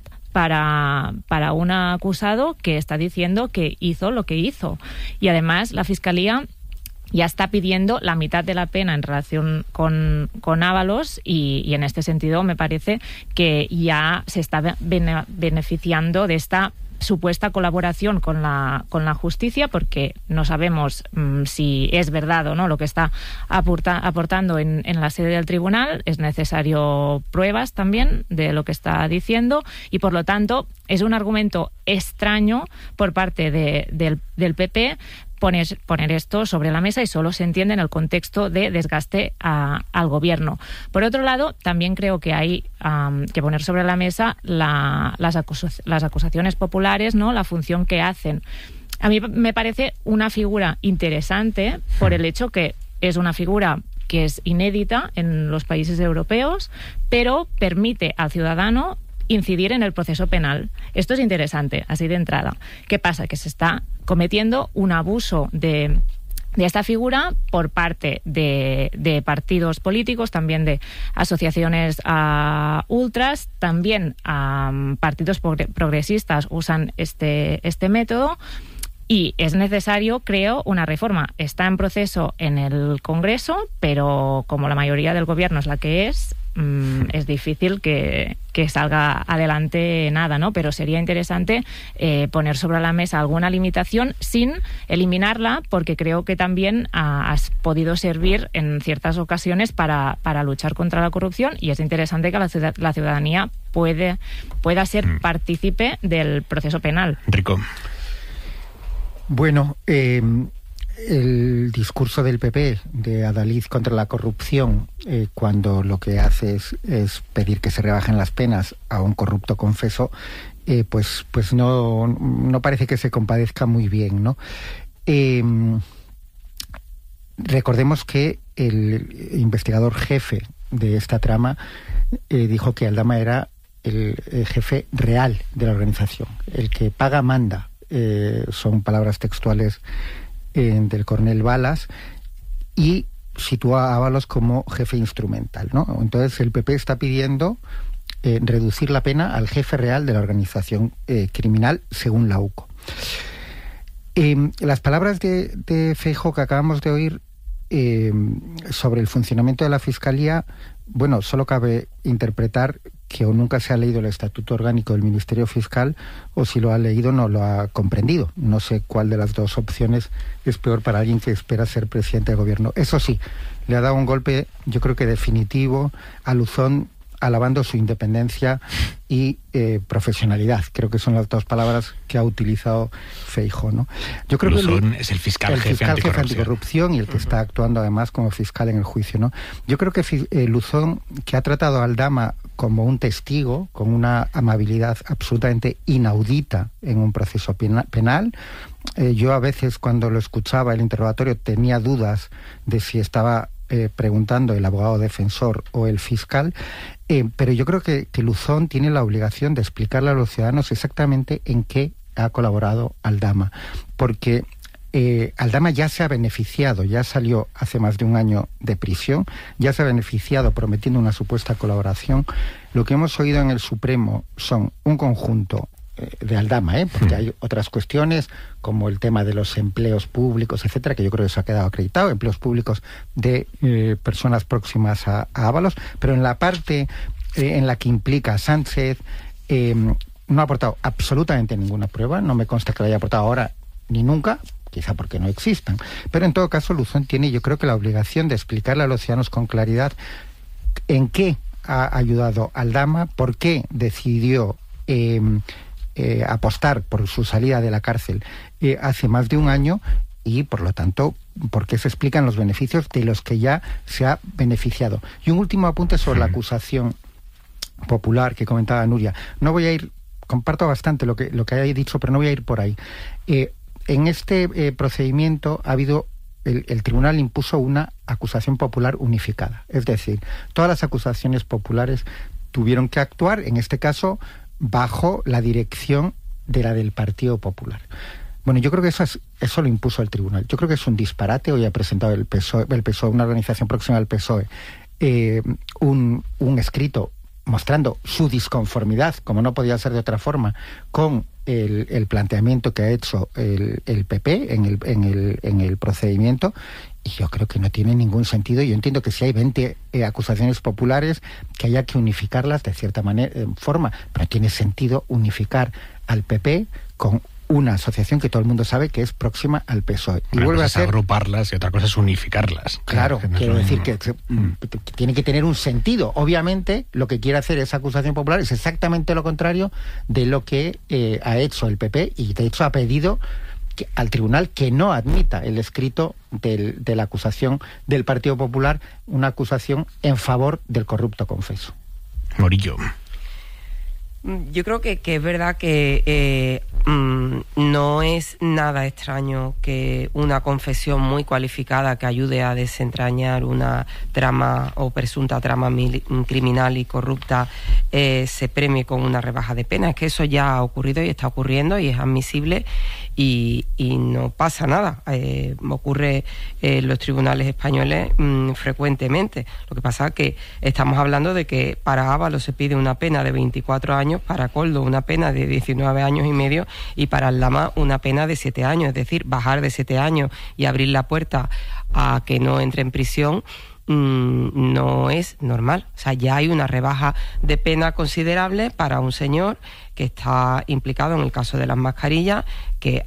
para un acusado que está diciendo que hizo lo que hizo. Y además la Fiscalía ya está pidiendo la mitad de la pena en relación con Ábalos y en este sentido me parece que ya se está beneficiando de esta supuesta colaboración con la justicia, porque no sabemos si es verdad o no lo que está aportando en la sede del tribunal. Es necesario pruebas también de lo que está diciendo y por lo tanto es un argumento extraño por parte del PP poner esto sobre la mesa, y solo se entiende en el contexto de desgaste al gobierno. Por otro lado, también creo que hay que poner sobre la mesa las acusaciones populares, ¿no? La función que hacen. A mí me parece una figura interesante por el hecho que es una figura que es inédita en los países europeos, pero permite al ciudadano incidir en el proceso penal. Esto es interesante, así de entrada. ¿Qué pasa? Que se está cometiendo un abuso de esta figura por parte de partidos políticos, también de asociaciones ultras, también partidos progresistas usan este método. Y es necesario, creo, una reforma. Está en proceso en el Congreso, pero como la mayoría del gobierno es la que es difícil que salga adelante nada, ¿no? Pero sería interesante poner sobre la mesa alguna limitación sin eliminarla, porque creo que también has podido servir en ciertas ocasiones para luchar contra la corrupción, y es interesante que la ciudadanía pueda ser partícipe del proceso penal. Rico. Bueno, el discurso del PP de Adalid contra la corrupción, cuando lo que hace es pedir que se rebajen las penas a un corrupto confeso, pues no parece que se compadezca muy bien, ¿no? Recordemos que el investigador jefe de esta trama dijo que Aldama era el jefe real de la organización, el que paga manda. Son palabras textuales del coronel Balas, y sitúa a Ábalos como jefe instrumental, ¿no? Entonces el PP está pidiendo reducir la pena al jefe real de la organización criminal, según la UCO. Las palabras de Feijóo que acabamos de oír sobre el funcionamiento de la Fiscalía, bueno, solo cabe interpretar que o nunca se ha leído el Estatuto Orgánico del Ministerio Fiscal, o si lo ha leído no lo ha comprendido. No sé cuál de las dos opciones es peor para alguien que espera ser presidente del gobierno. Eso sí, le ha dado un golpe, yo creo que definitivo, a Luzón, alabando su independencia y profesionalidad. Creo que son las dos palabras que ha utilizado Feijóo, ¿no? Yo creo Luzón que es el fiscal jefe anticorrupción y el que está actuando además como fiscal en el juicio, ¿no? Yo creo que Luzón, que ha tratado a Aldama como un testigo, con una amabilidad absolutamente inaudita en un proceso penal. Yo a veces cuando lo escuchaba el interrogatorio tenía dudas de si estaba preguntando el abogado defensor o el fiscal, pero yo creo que Luzón tiene la obligación de explicarle a los ciudadanos exactamente en qué ha colaborado Aldama, porque Aldama ya se ha beneficiado, ya salió hace más de un año de prisión, ya se ha beneficiado prometiendo una supuesta colaboración. Lo que hemos oído en el Supremo son un conjunto de Aldama, porque hay otras cuestiones como el tema de los empleos públicos, etcétera, que yo creo que eso ha quedado acreditado, empleos públicos de personas próximas a Ábalos, pero en la parte en la que implica a Sánchez no ha aportado absolutamente ninguna prueba, no me consta que lo haya aportado ahora ni nunca, quizá porque no existan, pero en todo caso Luzón tiene, yo creo que la obligación de explicarle a los ciudadanos con claridad en qué ha ayudado Aldama, por qué decidió apostar por su salida de la cárcel hace más de un año y, por lo tanto, por qué se explican los beneficios de los que ya se ha beneficiado. Y un último apunte sobre la acusación popular que comentaba Nuria. No voy a ir, comparto bastante lo que haya dicho, pero no voy a ir por ahí. En este procedimiento ha habido, el tribunal impuso una acusación popular unificada. Es decir, todas las acusaciones populares tuvieron que actuar, en este caso, bajo la dirección de la del Partido Popular. Bueno, yo creo que eso lo impuso el tribunal. Yo creo que es un disparate. Hoy ha presentado el PSOE, una organización próxima al PSOE, un escrito mostrando su disconformidad, como no podía ser de otra forma, con el planteamiento que ha hecho el PP en el procedimiento. Y yo creo que no tiene ningún sentido. Yo entiendo que si hay 20 acusaciones populares, que haya que unificarlas de cierta forma, pero no tiene sentido unificar al PP con una asociación que todo el mundo sabe que es próxima al PSOE. Y una vuelve cosa a ser es agruparlas y otra cosa es unificarlas. Claro, quiero decir que tiene que tener un sentido. Obviamente, lo que quiere hacer esa acusación popular es exactamente lo contrario de lo que ha hecho el PP, y de hecho ha pedido al tribunal que no admita el escrito de la acusación del Partido Popular, una acusación en favor del corrupto confeso. Morillo. Yo creo que es verdad que no es nada extraño que una confesión muy cualificada que ayude a desentrañar una trama o presunta trama criminal y corrupta se premie con una rebaja de pena. Es que eso ya ha ocurrido y está ocurriendo y es admisible y no pasa nada. Ocurre en los tribunales españoles frecuentemente. Lo que pasa es que estamos hablando de que para Ábalos se pide una pena de 24 años, para Koldo una pena de 19 años y medio y para Aldama una pena de 7 años. Es decir, bajar de 7 años y abrir la puerta a que no entre en prisión no es normal. O sea, ya hay una rebaja de pena considerable para un señor que está implicado en el caso de las mascarillas, que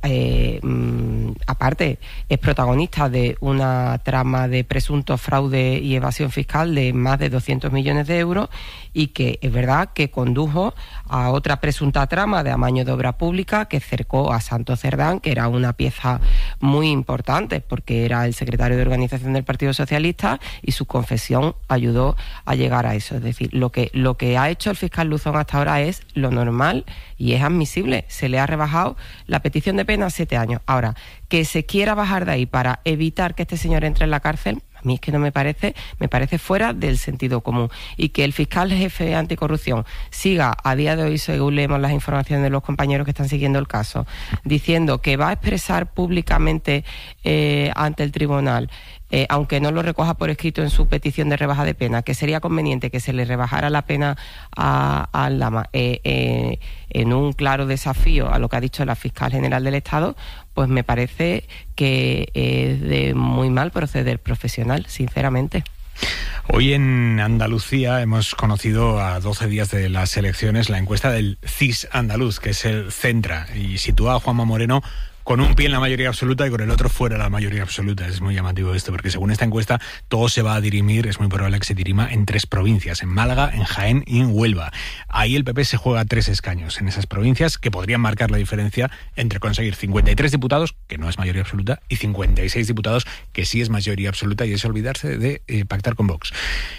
aparte es protagonista de una trama de presunto fraude y evasión fiscal de más de 200 millones de euros y que es verdad que condujo a otra presunta trama de amaño de obra pública que cercó a Santos Cerdán, que era una pieza muy importante porque era el secretario de organización del Partido Socialista y su confesión ayudó a llegar a eso. Es decir, lo que ha hecho el fiscal Luzón hasta ahora es lo normal y es admisible. Se le ha rebajado la petición de pena a 7 años. Ahora, que se quiera bajar de ahí para evitar que este señor entre en la cárcel, a mí es que no me parece fuera del sentido común. Y que el fiscal jefe anticorrupción siga a día de hoy, según leemos las informaciones de los compañeros que están siguiendo el caso, diciendo que va a expresar públicamente ante el tribunal, aunque no lo recoja por escrito en su petición de rebaja de pena, que sería conveniente que se le rebajara la pena a Aldama en un claro desafío a lo que ha dicho la fiscal general del Estado, pues me parece que es de muy mal proceder profesional, sinceramente. Hoy en Andalucía hemos conocido a 12 días de las elecciones la encuesta del CIS andaluz, que es el Centra, y sitúa a Juanma Moreno con un pie en la mayoría absoluta y con el otro fuera de la mayoría absoluta. Es muy llamativo esto, porque según esta encuesta todo se va a dirimir, es muy probable que se dirima en 3 provincias, en Málaga, en Jaén y en Huelva. Ahí el PP se juega 3 escaños en esas provincias que podrían marcar la diferencia entre conseguir 53 diputados, que no es mayoría absoluta, y 56 diputados, que sí es mayoría absoluta, y es olvidarse de pactar con Vox.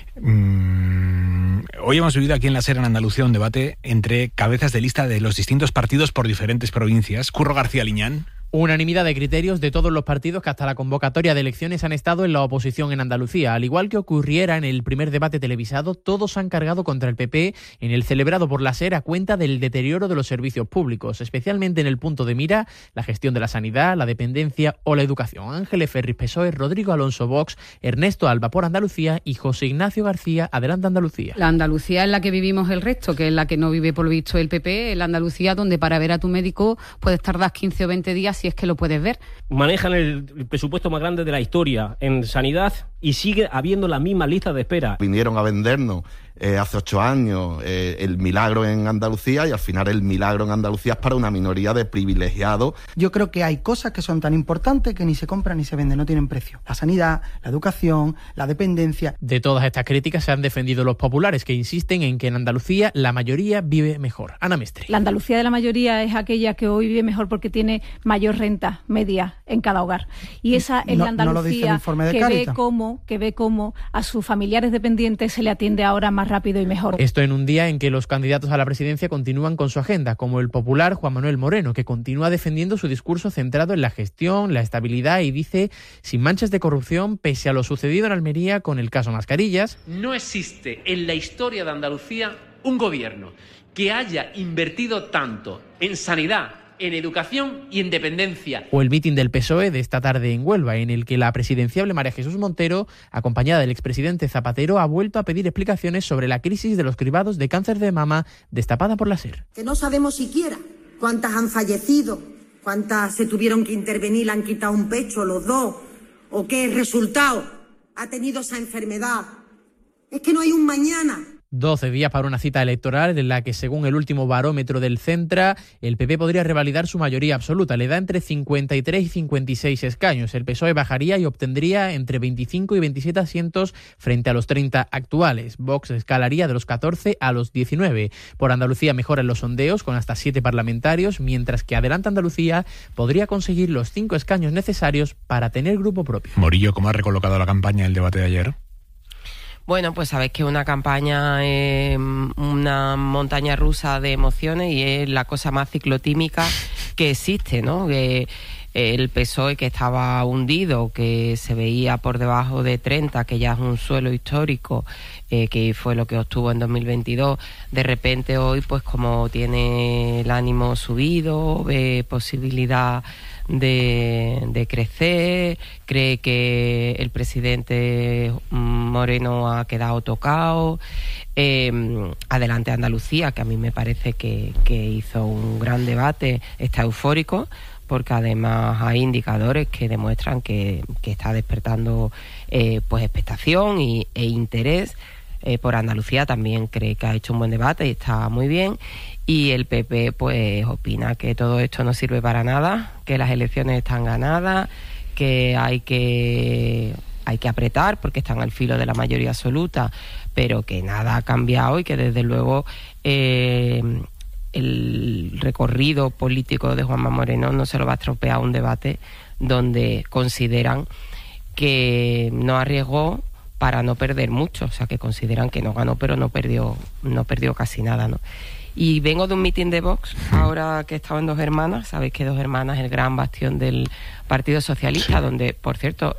Hoy hemos vivido aquí en la SER, en Andalucía, un debate entre cabezas de lista de los distintos partidos por diferentes provincias. Curro García Liñán. Unanimidad de criterios de todos los partidos que hasta la convocatoria de elecciones han estado en la oposición en Andalucía. Al igual que ocurriera en el primer debate televisado, todos han cargado contra el PP en el celebrado por la SER a cuenta del deterioro de los servicios públicos, especialmente en el punto de mira la gestión de la sanidad, la dependencia o la educación. Ángeles Ferris, PSOE, Rodrigo Alonso, Vox, Ernesto Alba por Andalucía y José Ignacio García, Adelante Andalucía. La Andalucía es la que vivimos el resto, que es la que no vive por lo visto el PP, la Andalucía donde para ver a tu médico puedes tardar 15 o 20 días si es que lo puedes ver. Manejan el presupuesto más grande de la historia en sanidad y sigue habiendo las mismas listas de espera. Vinieron a vendernos hace 8 años el milagro en Andalucía, y al final el milagro en Andalucía es para una minoría de privilegiados. Yo creo que hay cosas que son tan importantes que ni se compran ni se venden, no tienen precio. La sanidad, la educación, la dependencia. De todas estas críticas se han defendido los populares, que insisten en que en Andalucía la mayoría vive mejor. Ana Mestre. La Andalucía de la mayoría es aquella que hoy vive mejor porque tiene mayor renta media en cada hogar. Y esa es la Andalucía que ve cómo a sus familiares dependientes se le atiende ahora más rápido y mejor. Esto en un día en que los candidatos a la presidencia continúan con su agenda, como el popular Juan Manuel Moreno, que continúa defendiendo su discurso centrado en la gestión, la estabilidad y dice, sin manchas de corrupción, pese a lo sucedido en Almería con el caso Mascarillas. No existe en la historia de Andalucía un gobierno que haya invertido tanto en sanidad, en educación y en dependencia. O el mitin del PSOE de esta tarde en Huelva, en el que la presidenciable María Jesús Montero, acompañada del expresidente Zapatero, ha vuelto a pedir explicaciones sobre la crisis de los cribados de cáncer de mama destapada por la SER. Que no sabemos siquiera cuántas han fallecido, cuántas se tuvieron que intervenir, le han quitado un pecho, los dos, o qué resultado ha tenido esa enfermedad. Es que no hay un mañana. 12 días para una cita electoral en la que, según el último barómetro del Centra, el PP podría revalidar su mayoría absoluta. Le da entre 53 y 56 escaños. El PSOE bajaría y obtendría entre 25 y 27 asientos frente a los 30 actuales. Vox escalaría de los 14 a los 19. Por Andalucía mejoran los sondeos con hasta 7 parlamentarios, mientras que Adelante Andalucía podría conseguir los 5 escaños necesarios para tener grupo propio. Morillo, ¿cómo ha recolocado la campaña el debate de ayer? Bueno, pues sabes que una campaña es una montaña rusa de emociones y es la cosa más ciclotímica que existe, ¿no? Que el PSOE, que estaba hundido, que se veía por debajo de 30, que ya es un suelo histórico, que fue lo que obtuvo en 2022, de repente hoy, pues como tiene el ánimo subido, ve posibilidad de crecer, cree que el presidente Moreno ha quedado tocado. Adelante Andalucía, que a mí me parece que hizo un gran debate, está eufórico, porque además hay indicadores que demuestran que está despertando pues expectación e interés. Por Andalucía también cree que ha hecho un buen debate y está muy bien. Y el PP pues opina que todo esto no sirve para nada, que las elecciones están ganadas, que hay que apretar porque están al filo de la mayoría absoluta, pero que nada ha cambiado y que desde luego el recorrido político de Juanma Moreno no se lo va a estropear un debate donde consideran que no arriesgó para no perder mucho, o sea que consideran que no ganó pero no perdió casi nada, ¿no? Y vengo de un mitin de Vox, ahora que he estado en Dos Hermanas, sabéis que Dos Hermanas es el gran bastión del Partido Socialista, sí, donde, por cierto,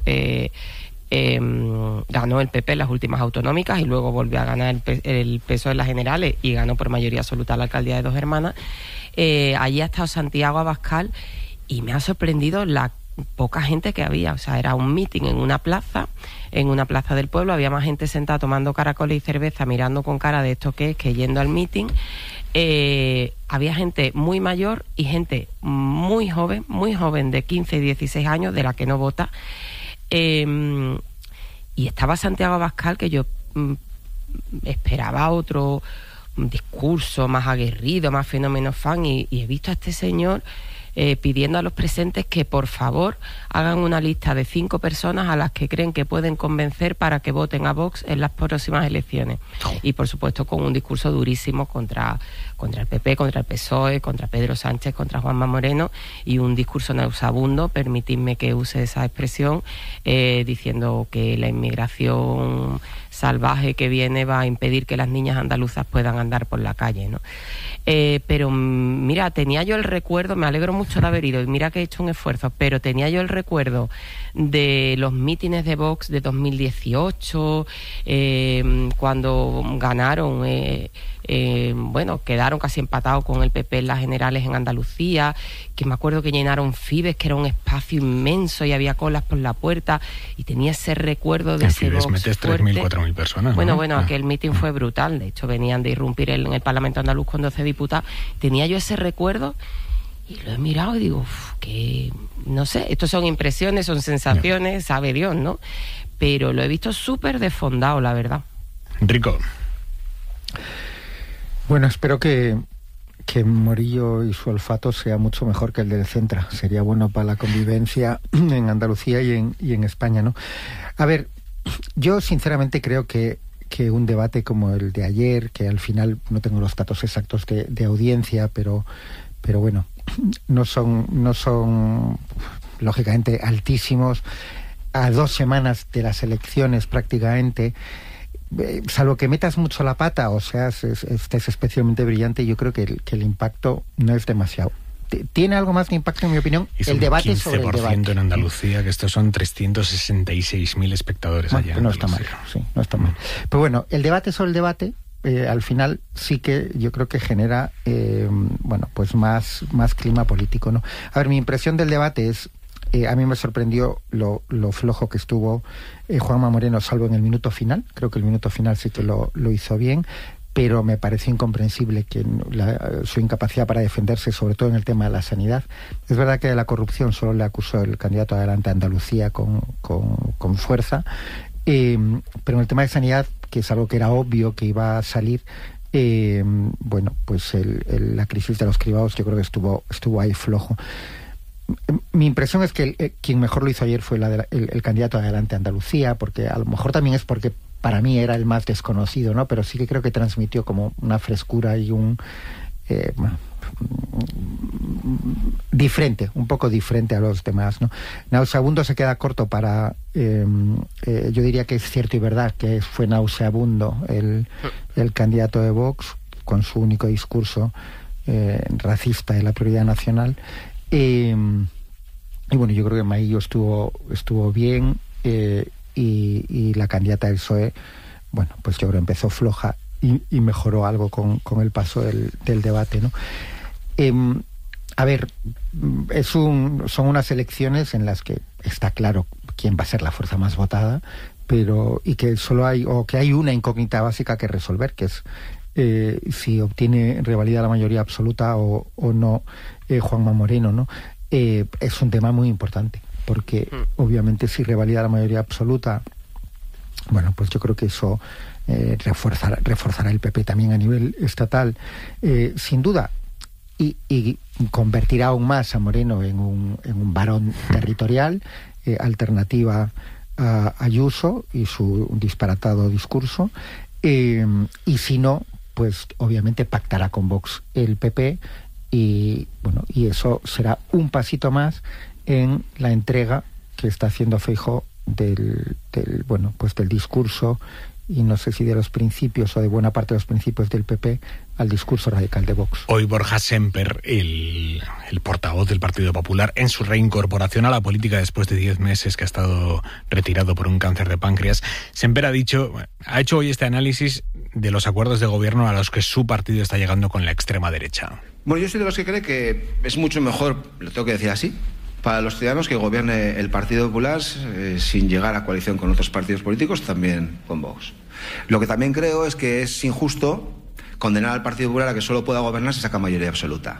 ganó el PP en las últimas autonómicas y luego volvió a ganar el PSOE en las generales y ganó por mayoría absoluta la alcaldía de Dos Hermanas. Allí ha estado Santiago Abascal y me ha sorprendido la poca gente que había, o sea, era un mitin en una plaza del pueblo, había más gente sentada tomando caracoles y cerveza, mirando con cara de esto que es, que yendo al mitin. Había gente muy mayor y gente muy joven de 15 y 16 años, de la que no vota, y Y estaba Santiago Abascal, que yo esperaba otro discurso más aguerrido, más fenómeno fan, y he visto a este señor pidiendo a los presentes que por favor hagan una lista de 5 personas a las que creen que pueden convencer para que voten a Vox en las próximas elecciones. Y por supuesto con un discurso durísimo contra el PP, contra el PSOE, contra Pedro Sánchez, contra Juanma Moreno, y un discurso nauseabundo, permitidme que use esa expresión, diciendo que la inmigración salvaje que viene va a impedir que las niñas andaluzas puedan andar por la calle, ¿no? Pero mira, tenía yo el recuerdo, me alegro mucho de haber ido, y mira que he hecho un esfuerzo, pero tenía yo el recuerdo de los mítines de Vox de 2018, cuando ganaron, quedaron casi empatados con el PP en las generales en Andalucía, que me acuerdo que llenaron Fibes, que era un espacio inmenso y había colas por la puerta, y tenía ese recuerdo de ese Vox metes 3.000, 4.000 personas. Bueno, aquel mitin fue brutal, de hecho venían de irrumpir en el Parlamento andaluz con 12 diputados, tenía yo ese recuerdo. Y lo he mirado y digo, que no sé, estos son impresiones, son sensaciones, sabe Dios, ¿no? Pero lo he visto súper desfondado, la verdad. Rico. Bueno, espero que Morillo y su olfato sea mucho mejor que el del Centra. Sería bueno para la convivencia en Andalucía y en España, ¿no? A ver, yo sinceramente creo que un debate como el de ayer, que al final no tengo los datos exactos de audiencia, pero bueno, no son lógicamente altísimos, a 2 semanas de las elecciones prácticamente, salvo que metas mucho la pata o seas estés especialmente brillante, yo creo que el impacto no es demasiado. Tiene algo más de impacto, en mi opinión, el debate sobre el debate. En Andalucía, que estos son 366.000 espectadores allá. No está mal, sí, no está mal. Pero bueno, el debate sobre el debate, al final sí que yo creo que genera pues más clima político, ¿no? A ver, mi impresión del debate es, a mí me sorprendió lo flojo que estuvo Juanma Moreno, salvo en el minuto final. Creo que el minuto final sí que lo hizo bien, pero me pareció incomprensible que su incapacidad para defenderse, sobre todo en el tema de la sanidad. Es verdad que de la corrupción solo le acusó el candidato Adelante Andalucía con fuerza, pero en el tema de sanidad, que es algo que era obvio que iba a salir, pues la crisis de los cribados yo creo que estuvo ahí flojo. Mi impresión es que quien mejor lo hizo ayer fue el candidato Adelante Andalucía, porque a lo mejor también es porque para mí era el más desconocido, ¿no? Pero sí que creo que transmitió como una frescura y un poco diferente a los demás, ¿no? Nauseabundo se queda corto para yo diría que es cierto y verdad que fue nauseabundo el candidato de Vox con su único discurso racista de la prioridad nacional, y bueno, yo creo que Maillo estuvo bien, y la candidata del PSOE, bueno, pues yo creo que empezó floja y mejoró algo con el paso del debate, ¿no? A ver, son unas elecciones en las que está claro quién va a ser la fuerza más votada, y que que hay una incógnita básica que resolver, que es si obtiene revalida la mayoría absoluta o no Juanma Moreno, ¿no? Es un tema muy importante, porque obviamente si revalida la mayoría absoluta, bueno, pues yo creo que eso reforzará el PP también a nivel estatal, sin duda, y convertirá aún más a Moreno en un varón territorial, alternativa a Ayuso y su disparatado discurso, y si no, pues obviamente pactará con Vox el PP, y bueno, y eso será un pasito más en la entrega que está haciendo Feijóo del discurso, y no sé si de los principios o de buena parte de los principios del PP, al discurso radical de Vox. Hoy Borja Semper, el portavoz del Partido Popular, en su reincorporación a la política después de 10 meses que ha estado retirado por un cáncer de páncreas, Semper ha hecho hoy este análisis de los acuerdos de gobierno a los que su partido está llegando con la extrema derecha. Bueno, yo soy de los que cree que es mucho mejor, lo tengo que decir así, para los ciudadanos que gobierne el Partido Popular sin llegar a coalición con otros partidos políticos, también con Vox. Lo que también creo es que es injusto condenar al Partido Popular a que solo pueda gobernar si saca mayoría absoluta.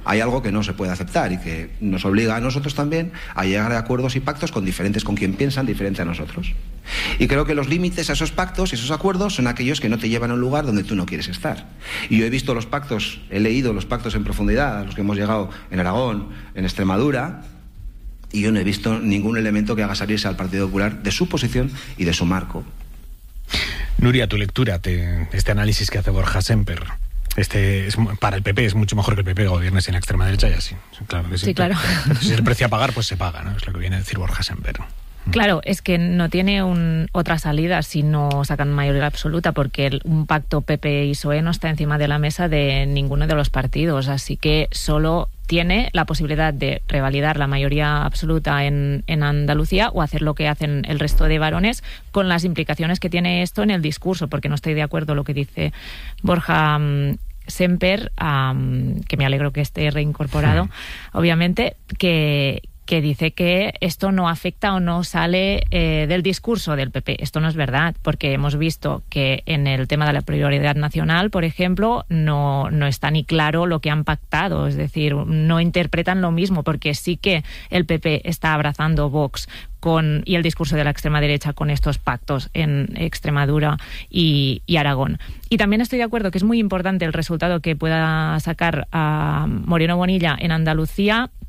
hay algo que no se puede aceptar y que nos obliga a nosotros también a llegar a acuerdos y pactos con quien piensan diferente a nosotros. Y creo que los límites a esos pactos y esos acuerdos son aquellos que no te llevan a un lugar donde tú no quieres estar. Y yo he visto los pactos, he leído los pactos en profundidad, a los que hemos llegado en Aragón, en Extremadura, y yo no he visto ningún elemento que haga salirse al Partido Popular de su posición y de su marco. Nuria, tu lectura, este análisis que hace Borja Semper. Para el PP es mucho mejor que el PP gobierne sin la extrema derecha y así. Claro que sí. Sí, claro. Si es el precio a pagar, pues se paga, ¿no? Es lo que viene a decir Borja Semper. Claro, es que no tiene otra salida si no sacan mayoría absoluta, porque un pacto PP y PSOE no está encima de la mesa de ninguno de los partidos, así que solo tiene la posibilidad de revalidar la mayoría absoluta en Andalucía o hacer lo que hacen el resto de varones, con las implicaciones que tiene esto en el discurso, porque no estoy de acuerdo con lo que dice Borja Semper, que me alegro que esté reincorporado, obviamente, que dice que esto no afecta o no sale del discurso del PP. Esto no es verdad, porque hemos visto que en el tema de la prioridad nacional, por ejemplo, no está ni claro lo que han pactado. Es decir, no interpretan lo mismo, porque sí que el PP está abrazando Vox y el discurso de la extrema derecha con estos pactos en Extremadura y Aragón. Y también estoy de acuerdo que es muy importante el resultado que pueda sacar a Moreno Bonilla en Andalucía,